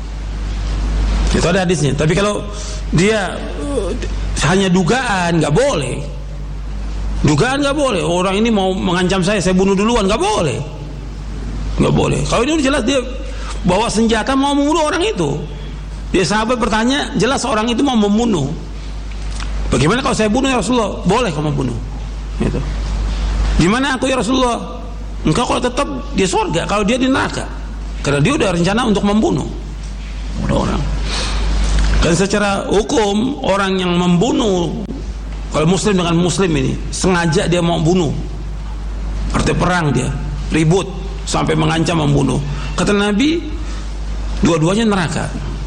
Itu ada hadisnya. Tapi kalau dia uh, hanya dugaan, nggak boleh. Dugaan nggak boleh. Orang ini mau mengancam saya, saya bunuh duluan, nggak boleh. Nggak boleh. Kalau ini jelas dia bawa senjata mau membunuh orang itu. Dia sahabat bertanya, jelas orang itu mau membunuh. Bagaimana kalau saya bunuh ya Rasulullah? Boleh kamu bunuh. Gitu. Gimana aku ya Rasulullah? Engkau kalau tetap dia surga, kalau dia di neraka. Karena dia udah rencana untuk membunuh orang. Dan secara hukum orang yang membunuh, kalau muslim dengan muslim ini sengaja dia mau bunuh, arti perang, dia ribut sampai mengancam membunuh, kata Nabi, dua-duanya neraka.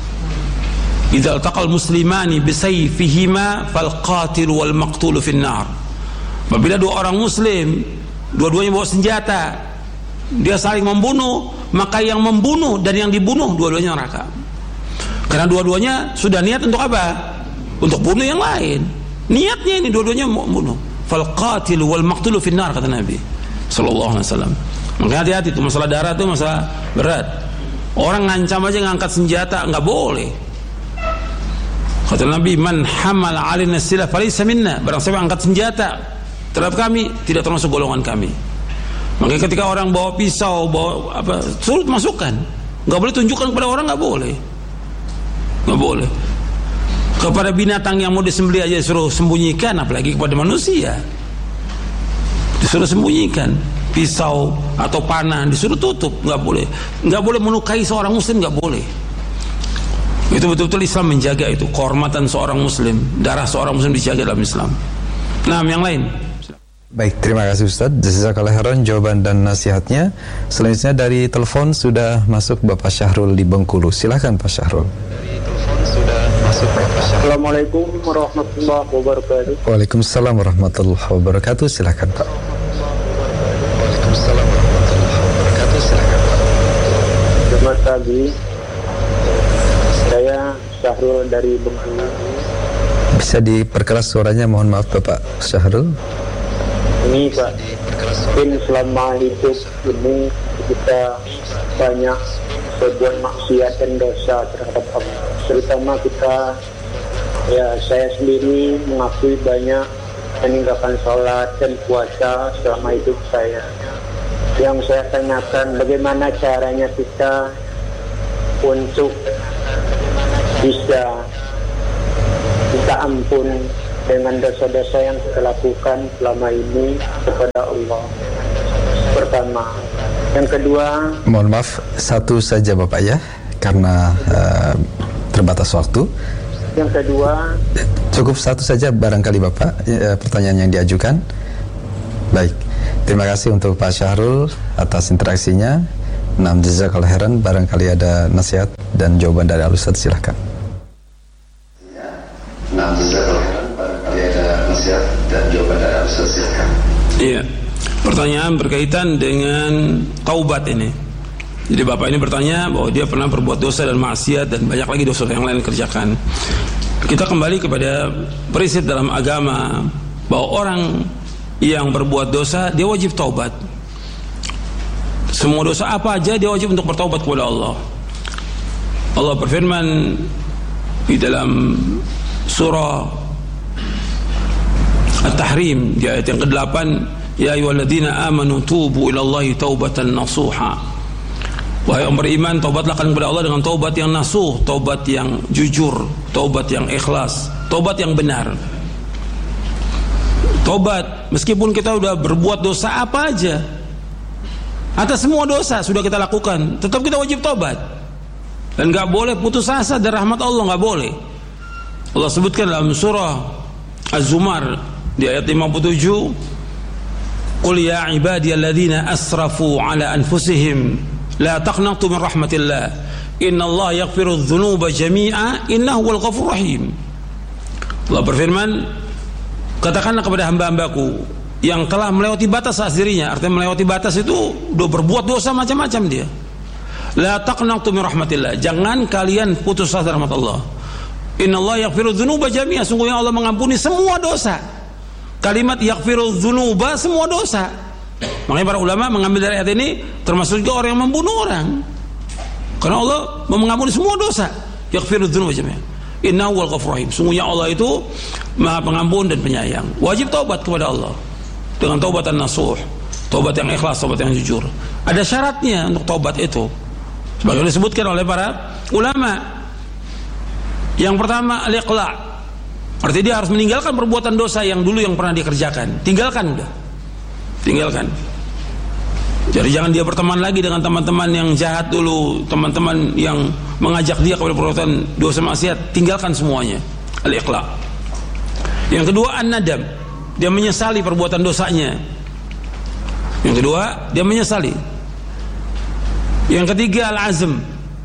Idzal taqal muslimani bisayfihima fal qatil wal maqtul fin nar. Apabila dua orang muslim dua-duanya bawa senjata, dia saling membunuh, maka yang membunuh dan yang dibunuh dua-duanya neraka. Karena dua-duanya sudah niat untuk apa? Untuk bunuh yang lain. Niatnya ini dua-duanya mau bunuh. Fal qatil wal maqtul fin nar, kata Nabi sallallahu alaihi wasallam. Maka hati-hati, itu masalah darah itu masalah berat. Orang ngancam aja ngangkat senjata nggak boleh. Kata Nabi, man hamal 'alaina silah falaysa minna. Barang siapa angkat senjata terhadap kami, tidak termasuk golongan kami. Makanya ketika orang bawa pisau, bawa apa, suruh masukkan. Nggak boleh tunjukkan kepada orang, nggak boleh. Nggak boleh. Kepada binatang yang mau disembelih aja disuruh sembunyikan, apalagi kepada manusia. Disuruh sembunyikan. Pisau atau panah disuruh tutup, nggak boleh. Nggak boleh melukai seorang muslim, nggak boleh. Itu betul-betul Islam menjaga itu, kehormatan seorang muslim, darah seorang muslim dijaga dalam Islam. Nah, yang lain. Baik, terima kasih Ustaz. Jazakallahu khairan jawaban dan nasihatnya. Selanjutnya dari telepon sudah masuk Bapak Syahrul di Bengkulu. Silakan Pak Syahrul. Dari telepon sudah masuk Bapak Syahrul. Assalamualaikum warahmatullahi wabarakatuh. Waalaikumsalam warahmatullahi wabarakatuh. Silakan Pak. Waalaikumsalam warahmatullahi wabarakatuh. Silakan Pak. Selamat pagi. Saya Syahrul dari Bengkulu. Bisa diperkeras suaranya, mohon maaf Bapak Syahrul. Ini Pak, mungkin selama hidup ini kita banyak berbuat maksiat dan dosa terhadap Allah. Terutama kita, ya saya sendiri mengakui banyak meninggalkan sholat dan puasa selama hidup saya. yang saya tanyakan, bagaimana caranya kita untuk bisa minta ampun dengan dosa-dosa yang kita lakukan selama ini kepada Allah. Pertama. Yang kedua, mohon maaf, satu saja Bapak ya, karena uh, terbatas waktu. Yang kedua, cukup satu saja barangkali Bapak, uh, pertanyaan yang diajukan. Baik, terima kasih untuk Pak Syahrul atas interaksinya. Nam jazakallahu khairan, barangkali ada nasihat dan jawaban dari Al-Ustaz, silahkan. Nam jazakallahu khairan, barangkali ada nasihat dan jawaban dari Al-Ustaz, silahkan. Iya, pertanyaan berkaitan dengan taubat ini. Jadi Bapak ini bertanya bahwa dia pernah berbuat dosa dan maksiat dan banyak lagi dosa yang lain kerjakan. Kita kembali kepada prinsip dalam agama bahwa orang yang berbuat dosa dia wajib taubat. Semua dosa apa aja dia wajib untuk bertaubat kepada Allah. Allah berfirman di dalam surah At-Tahrim di ayat yang kedelapan, ya ayyuhalladzina amanu tubu ilallahi taubatan nasuha. Wahai orang beriman, taubatlah kalian kepada Allah dengan taubat yang nasuh, taubat yang jujur, taubat yang ikhlas, taubat yang benar. Taubat meskipun kita sudah berbuat dosa apa aja, atas semua dosa sudah kita lakukan, tetap kita wajib taubat. Dan gak boleh putus asa dari rahmat Allah, gak boleh. Allah sebutkan dalam surah Az-Zumar di ayat lima puluh tujuh, qul ya ibadiyalladzina asrafu ala anfusihim la taqnatu min rahmatillah innallaha yaghfiru dzunuba jami'a innahu huwal ghafurur rahim. Allah berfirman, katakanlah kepada hamba-hambaku yang telah melewati batas saat dirinya, artinya melewati batas itu udah berbuat dosa macam-macam dia. La taqnatu min rahmatillah, jangan kalian putus asa dari rahmat Allah. Innallaha yaghfiru dzunuba jami'a, sungguhnya Allah mengampuni semua dosa. Kalimat yaghfiru dzunuba, semua dosa. Makanya para ulama mengambil dari ayat ini termasuk juga orang yang membunuh orang. Karena Allah mengampuni semua dosa. Yaghfiru dzunuba jami'a. Innahu huwal ghafurur rahim. Sungguhnya Allah itu Maha Pengampun dan Penyayang. Wajib taubat kepada Allah dengan taubatan nasuh, taubat yang ikhlas, taubat yang jujur. Ada syaratnya untuk taubat itu, sebagaimana disebutkan oleh para ulama. Yang pertama, al-iqla'. Artinya dia harus meninggalkan perbuatan dosa yang dulu yang pernah dikerjakan. Tinggalkan udah. Tinggalkan. Jadi jangan dia berteman lagi dengan teman-teman yang jahat dulu, teman-teman yang mengajak dia kepada perbuatan dosa maksiat. Tinggalkan semuanya. Al-iqla'. Yang kedua, an-nadam. Dia menyesali perbuatan dosanya. Yang kedua, dia menyesali. Yang ketiga, al-azm.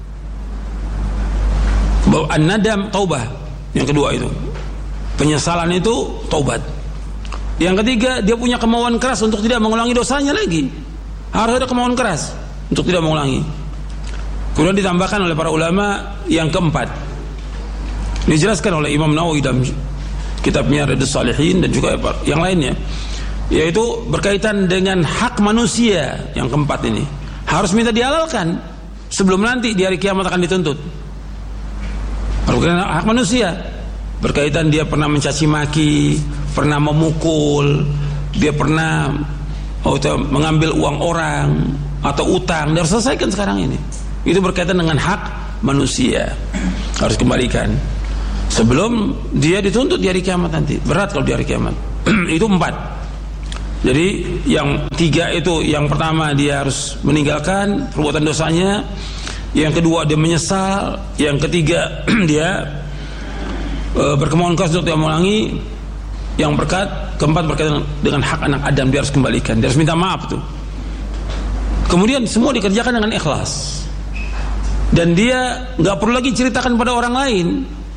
Bahwa an-nadam taubah. Yang kedua itu, penyesalan itu taubat. Yang ketiga, dia punya kemauan keras untuk tidak mengulangi dosanya lagi. Harus ada kemauan keras untuk tidak mengulangi. Kemudian ditambahkan oleh para ulama yang keempat, dijelaskan oleh Imam Nawawi dalam kitabnya Riyadhus Shalihin dan juga yang lainnya, yaitu berkaitan dengan hak manusia. Yang keempat ini harus minta dihalalkan sebelum nanti di hari kiamat akan dituntut. Berkaitan hak manusia, berkaitan dia pernah mencaci maki, pernah memukul, dia pernah oh, mengambil uang orang atau utang, dia harus selesaikan sekarang ini. Itu berkaitan dengan hak manusia, harus kembalikan sebelum dia dituntut di hari kiamat nanti. Berat kalau di hari kiamat. Itu empat. Jadi yang tiga itu, yang pertama dia harus meninggalkan perbuatan dosanya, yang kedua dia menyesal, yang ketiga dia e, berkemauan keras untuk tidak mengulangi, yang berkat keempat berkaitan dengan hak anak Adam, dia harus kembalikan, dia harus minta maaf tuh. Kemudian semua dikerjakan dengan ikhlas, dan dia nggak perlu lagi ceritakan pada orang lain.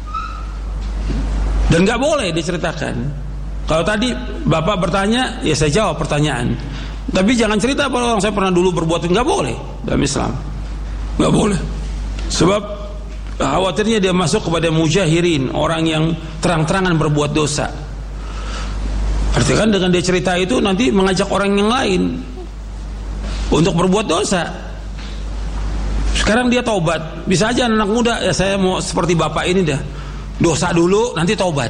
Dan gak boleh diceritakan. Kalau tadi Bapak bertanya, ya saya jawab pertanyaan. Tapi jangan cerita pada orang saya pernah dulu berbuat. Gak boleh dalam Islam. Gak boleh. Sebab khawatirnya dia masuk kepada mujahirin, orang yang terang-terangan berbuat dosa. Artinya kan dengan dia cerita itu nanti mengajak orang yang lain untuk berbuat dosa. Sekarang dia taubat. Bisa aja anak muda, ya saya mau seperti Bapak ini dah, dosa dulu nanti taubat.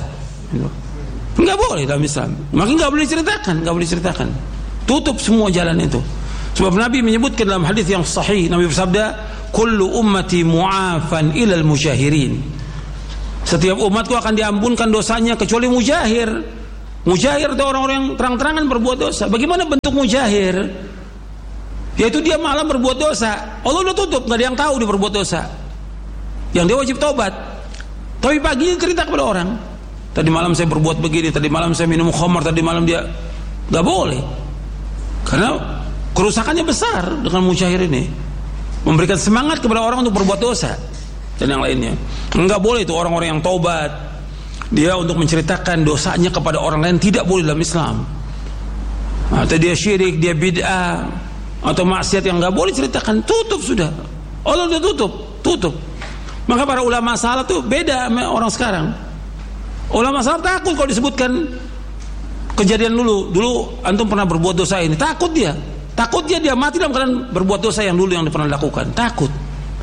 Enggak boleh dalam Islam. Makanya enggak boleh diceritakan, enggak boleh diceritakan. Tutup semua jalan itu. Sebab Nabi menyebutkan dalam hadis yang sahih, Nabi bersabda, "Kullu ummati mu'afan ilal mujahirin." Setiap umatku akan diampunkan dosanya kecuali mujahir. Mujahir itu orang-orang yang terang-terangan berbuat dosa. Bagaimana bentuk mujahir? Yaitu dia malam berbuat dosa. Allah udah tutup, nggak ada yang tahu dia berbuat dosa. Yang dia wajib taubat. Tapi pagi cerita kepada orang, tadi malam saya berbuat begini, tadi malam saya minum khamar, tadi malam dia, nggak boleh. Karena kerusakannya besar dengan mujahir ini. Memberikan semangat kepada orang untuk berbuat dosa dan yang lainnya. Enggak boleh itu orang-orang yang taubat, dia untuk menceritakan dosanya kepada orang lain, tidak boleh dalam Islam. Atau dia syirik, dia bid'ah, atau maksiat yang enggak boleh ceritakan, tutup sudah. Allah sudah tutup, tutup. Maka para ulama salaf tuh beda sama orang sekarang. Ulama salaf takut kalau disebutkan kejadian dulu. Dulu antum pernah berbuat dosa ini, takut dia. Takut dia dia mati dalam keadaan berbuat dosa yang dulu yang dia pernah lakukan. Takut.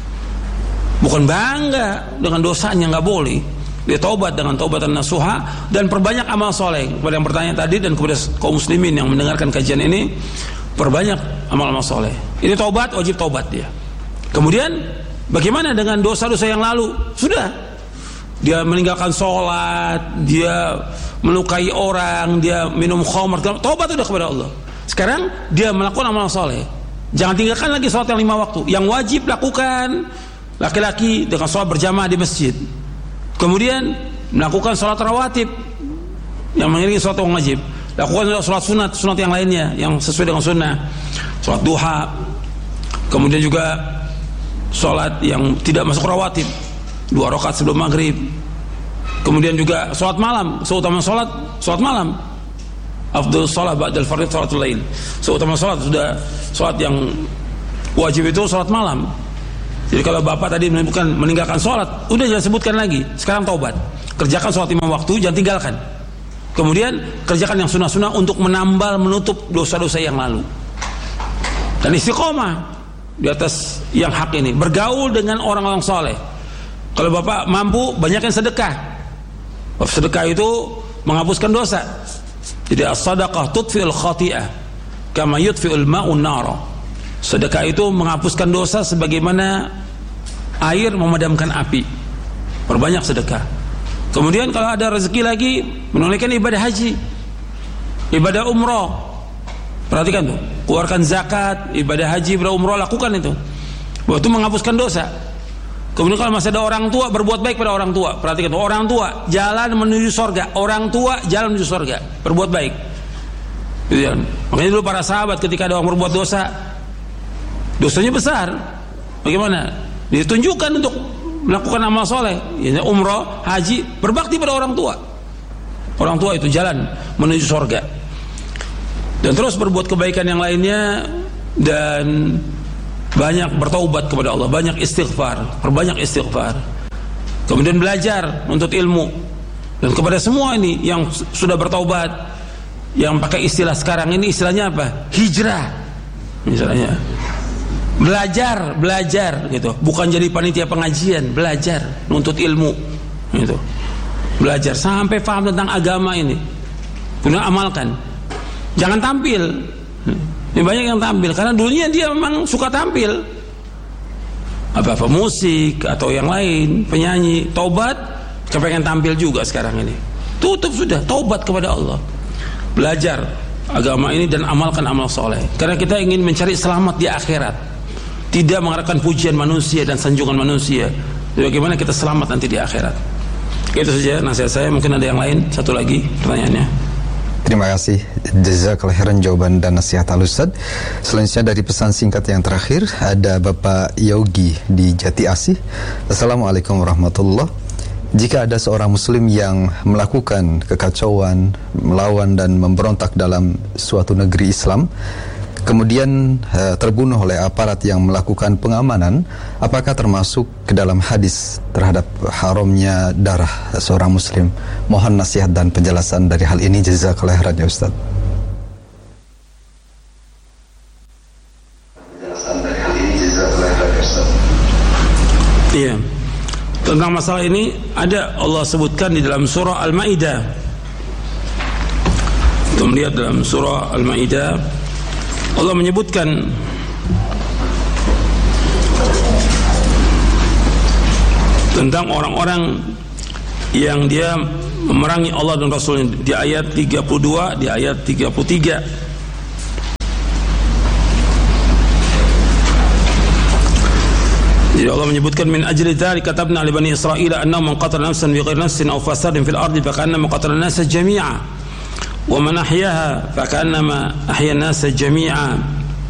Bukan bangga dengan dosanya, nggak boleh. Dia taubat dengan taubatan nasuha dan perbanyak amal soleh. Kepada yang bertanya tadi dan kepada kaum muslimin yang mendengarkan kajian ini, perbanyak amal-amal soleh. Ini taubat, wajib taubat dia. Kemudian bagaimana dengan dosa-dosa yang lalu? Sudah, dia meninggalkan sholat, dia melukai orang, dia minum khamar, taubat sudah kepada Allah. Sekarang dia melakukan amal soleh. Jangan tinggalkan lagi sholat yang lima waktu. Yang wajib lakukan laki-laki dengan sholat berjamaah di masjid. Kemudian melakukan sholat rawatib yang mengiringi sholat yang wajib. Lakukan sholat sunat, sunat yang lainnya yang sesuai dengan sunnah. Sholat duha. Kemudian juga sholat yang tidak masuk rawatib, dua rakaat sebelum maghrib. Kemudian juga sholat malam. Seutama sholat, sholat malam. Afdhal sholat ba'dal fardhi sholatul lail. Seutama sholat sudah sholat yang wajib itu sholat malam. Jadi kalau bapak tadi menyebutkan meninggalkan sholat, udah jangan sebutkan lagi. Sekarang taubat, kerjakan sholat lima waktu, jangan tinggalkan. Kemudian kerjakan yang sunnah-sunnah untuk menambal, menutup dosa-dosa yang lalu. Dan istiqomah di atas yang hak ini, bergaul dengan orang-orang soleh. Kalau bapak mampu, banyakin sedekah. Sedekah itu menghapuskan dosa. Jadi as-sadaqah tudfi'ul khati'ah kama yudfi'ul ma'un nara. Sedekah itu menghapuskan dosa sebagaimana air memadamkan api. Perbanyak sedekah. Kemudian kalau ada rezeki lagi, menunaikan ibadah haji, ibadah umrah. Perhatikan tuh, keluarkan zakat, ibadah haji, ibadah umrah, lakukan itu. Bahwa itu menghapuskan dosa. Kemudian kalau masih ada orang tua, berbuat baik pada orang tua. Perhatikan tuh, orang tua jalan menuju surga. Orang tua jalan menuju surga, berbuat baik. Gitu ya. Makanya dulu para sahabat ketika ada orang berbuat dosa, dosanya besar, bagaimana? Ditunjukkan untuk melakukan amal soleh, ya, umrah, haji, berbakti pada orang tua. Orang tua itu jalan menuju surga. Dan terus berbuat kebaikan yang lainnya dan banyak bertaubat kepada Allah, banyak istighfar, perbanyak istighfar. Kemudian belajar untuk ilmu. Dan kepada semua ini yang sudah bertaubat, yang pakai istilah sekarang ini istilahnya apa? Hijrah. Misalnya belajar, belajar gitu. Bukan jadi panitia pengajian, belajar, nuntut ilmu gitu. Belajar sampai paham tentang agama ini. Kemudian amalkan. Jangan tampil. Ini banyak yang tampil karena dulunya dia memang suka tampil. Apa-apa musik atau yang lain, penyanyi, taubat, kepengen tampil juga sekarang ini. Tutup sudah, taubat kepada Allah. Belajar agama ini dan amalkan amal soleh. Karena kita ingin mencari selamat di akhirat. Tidak mengharapkan pujian manusia dan sanjungan manusia. Bagaimana kita selamat nanti di akhirat. Itu saja nasihat saya. Mungkin ada yang lain. Satu lagi pertanyaannya. Terima kasih, jazakallahu khairan jawaban dan nasihat Al-Ustaz. Selanjutnya dari pesan singkat yang terakhir ada Bapak Yogi di Jati Asih. Assalamualaikum warahmatullahi wabarakatuh. Jika ada seorang muslim yang melakukan kekacauan, melawan dan memberontak dalam suatu negeri Islam, kemudian uh, terbunuh oleh aparat yang melakukan pengamanan, apakah termasuk ke dalam hadis terhadap haramnya darah seorang muslim? Mohon nasihat dan penjelasan dari hal ini, jazakallahu khairan ya Ustaz. Penjelasan dari hal ini jazakallahu khairan ya Ustaz. Iya. Tentang masalah ini ada Allah sebutkan di dalam surah Al-Maidah. Kita melihat dalam surah Al-Maidah Allah menyebutkan tentang orang-orang yang dia memerangi Allah dan Rasulnya di ayat tiga puluh dua, di ayat tiga puluh tiga. Jadi Allah menyebutkan min ajli dzalika katabna li bani Israila annahu man qatala nafsan bighairi nafsin aw fasadin fil ardi fakannama qatala an-nasa jami'a wa man ahyaha fakannama ahya an-nasa jami'a.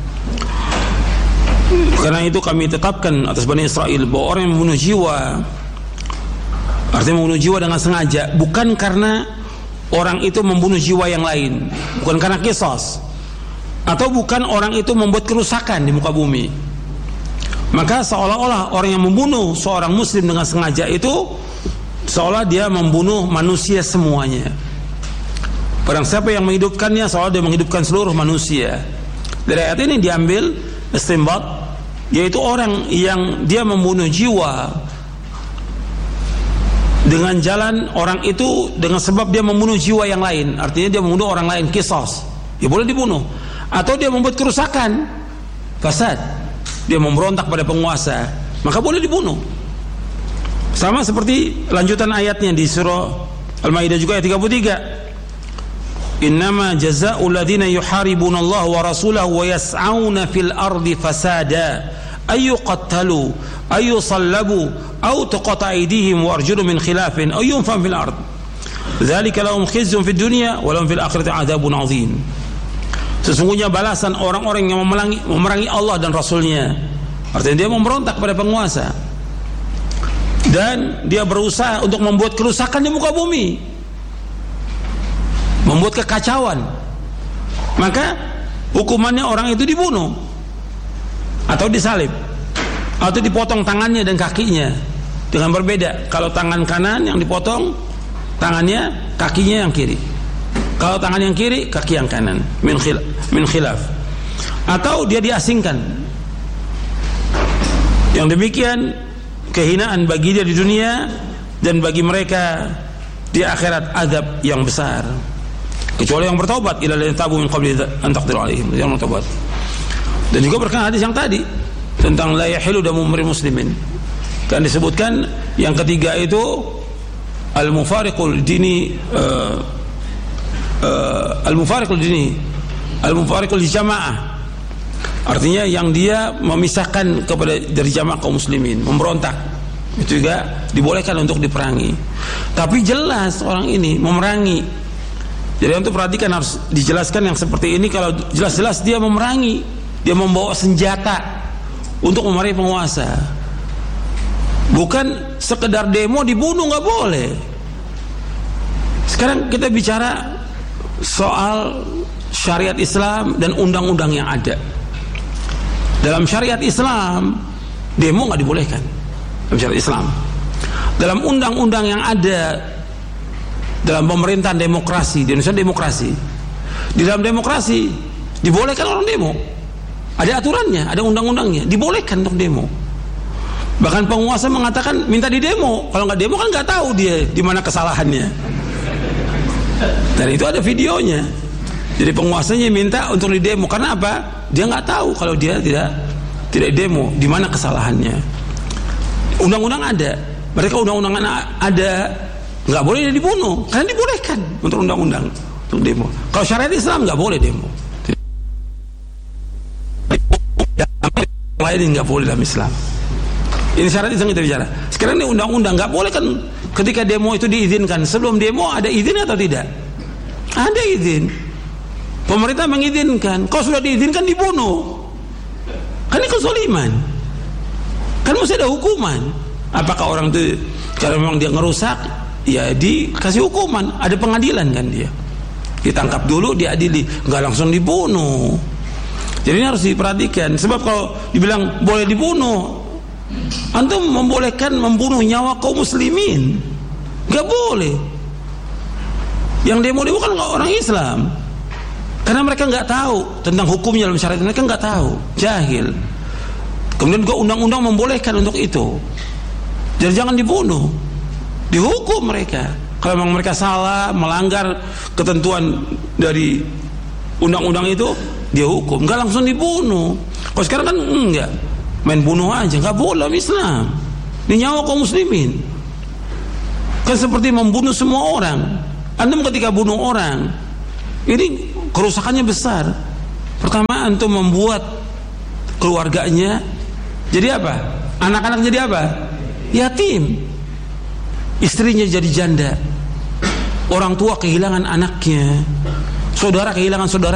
Karena itu kami tetapkan atas Bani Israel bahwa orang yang membunuh jiwa, artinya membunuh jiwa dengan sengaja, bukan karena orang itu membunuh jiwa yang lain, bukan karena qisas, atau bukan orang itu membuat kerusakan di muka bumi, maka seolah-olah orang yang membunuh seorang muslim dengan sengaja itu seolah dia membunuh manusia semuanya. Barang siapa yang menghidupkannya seolah dia menghidupkan seluruh manusia. Dari ayat ini diambil istinbat, yaitu orang yang dia membunuh jiwa dengan jalan orang itu dengan sebab dia membunuh jiwa yang lain, artinya dia membunuh orang lain, qisas, ya boleh dibunuh. Atau dia membuat kerusakan, fasad, dia memberontak pada penguasa, maka boleh dibunuh. Sama seperti lanjutan ayatnya di surah Al-Maidah juga ayat tiga puluh tiga. Innama jazaa'ul ladzina yuharibuna Allah wa rasulahu wa yas'auna fil ardi fasada ay yuqattalu ay yusallabu aw tuqata aydihim wa arjuluhum min khilafin aw yunfaw fil ard. Dzalika lahum khizyun fid dunya wa lahum fil akhirati 'adzabun 'adzim. Sesungguhnya balasan orang-orang yang memerangi, memerangi Allah dan Rasulnya, artinya dia memberontak pada penguasa dan dia berusaha untuk membuat kerusakan di muka bumi, membuat kekacauan, maka hukumannya orang itu dibunuh atau disalib atau dipotong tangannya dan kakinya. Dengan berbeda, kalau tangan kanan yang dipotong, tangannya, kakinya yang kiri. Kalau tangan yang kiri, kaki yang kanan, min khilaf, min khilaf. Atau dia diasingkan. Yang demikian kehinaan bagi dia di dunia dan bagi mereka di akhirat azab yang besar. Kecuali yang bertaubat, ila la tabu min qabli an taqdiru alaihim, yang bertaubat. Dan juga berkenaan hadis yang tadi tentang la yahilu damu muslimin. Kan disebutkan yang ketiga itu al-mufariqul dini, uh, uh, al-mufariqul dini, al-mufariqul jamaah. Artinya yang dia memisahkan kepada dari jamaah kaum muslimin, memberontak. Itu juga dibolehkan untuk diperangi. Tapi jelas orang ini memerangi. Jadi untuk perhatikan, harus dijelaskan yang seperti ini. Kalau jelas-jelas dia memerangi, dia membawa senjata untuk memerangi penguasa, bukan sekedar demo dibunuh, nggak boleh. Sekarang kita bicara soal syariat Islam dan undang-undang yang ada. Dalam syariat Islam demo nggak dibolehkan dalam syariat Islam. Dalam undang-undang yang ada dalam pemerintahan demokrasi di Indonesia, demokrasi, di dalam demokrasi dibolehkan orang demo, ada aturannya, ada undang-undangnya, dibolehkan untuk demo. Bahkan penguasa mengatakan minta di demo, kalau nggak demo kan nggak tahu dia di mana kesalahannya. Dan itu ada videonya. Jadi penguasanya minta untuk di demo, karena apa? Dia nggak tahu kalau dia tidak tidak demo di mana kesalahannya. Undang-undang ada, mereka undang-undang ada, nggak boleh dia dibunuh, karena dibolehkan untuk undang-undang untuk demo. Kalau syariat Islam nggak boleh demo. Lain nggak boleh dalam Islam. Ini syariat Islam kita bicara. Sekarang ini undang-undang nggak boleh kan? Ketika demo itu diizinkan, sebelum demo ada izin atau tidak? Ada izin. Pemerintah mengizinkan. Kalau sudah diizinkan dibunuh, kan ini kezaliman. Kan mesti ada hukuman. Apakah orang itu kalau memang dia ngerusak, ya dikasih hukuman, ada pengadilan kan dia. Ditangkap dulu, diadili, nggak langsung dibunuh. Jadi ini harus diperhatikan. Sebab kalau dibilang boleh dibunuh, antum membolehkan membunuh nyawa kaum muslimin, nggak boleh. Yang demo-demo kan orang Islam, karena mereka nggak tahu tentang hukumnya dalam syariat, mereka nggak tahu, jahil. Kemudian juga undang-undang membolehkan untuk itu. Jadi jangan dibunuh, dihukum mereka. Kalau memang mereka salah, melanggar ketentuan dari undang-undang itu, dia hukum, nggak langsung dibunuh. Kalau sekarang kan enggak, main bunuh aja, nggak boleh Islam. Ini nyawa kaum muslimin. Kan seperti membunuh semua orang. Antum ketika bunuh orang, ini kerusakannya besar. Pertama, antum membuat keluarganya jadi apa? Anak-anak jadi apa? Yatim. Istrinya jadi janda. Orang tua kehilangan anaknya. Saudara kehilangan saudara.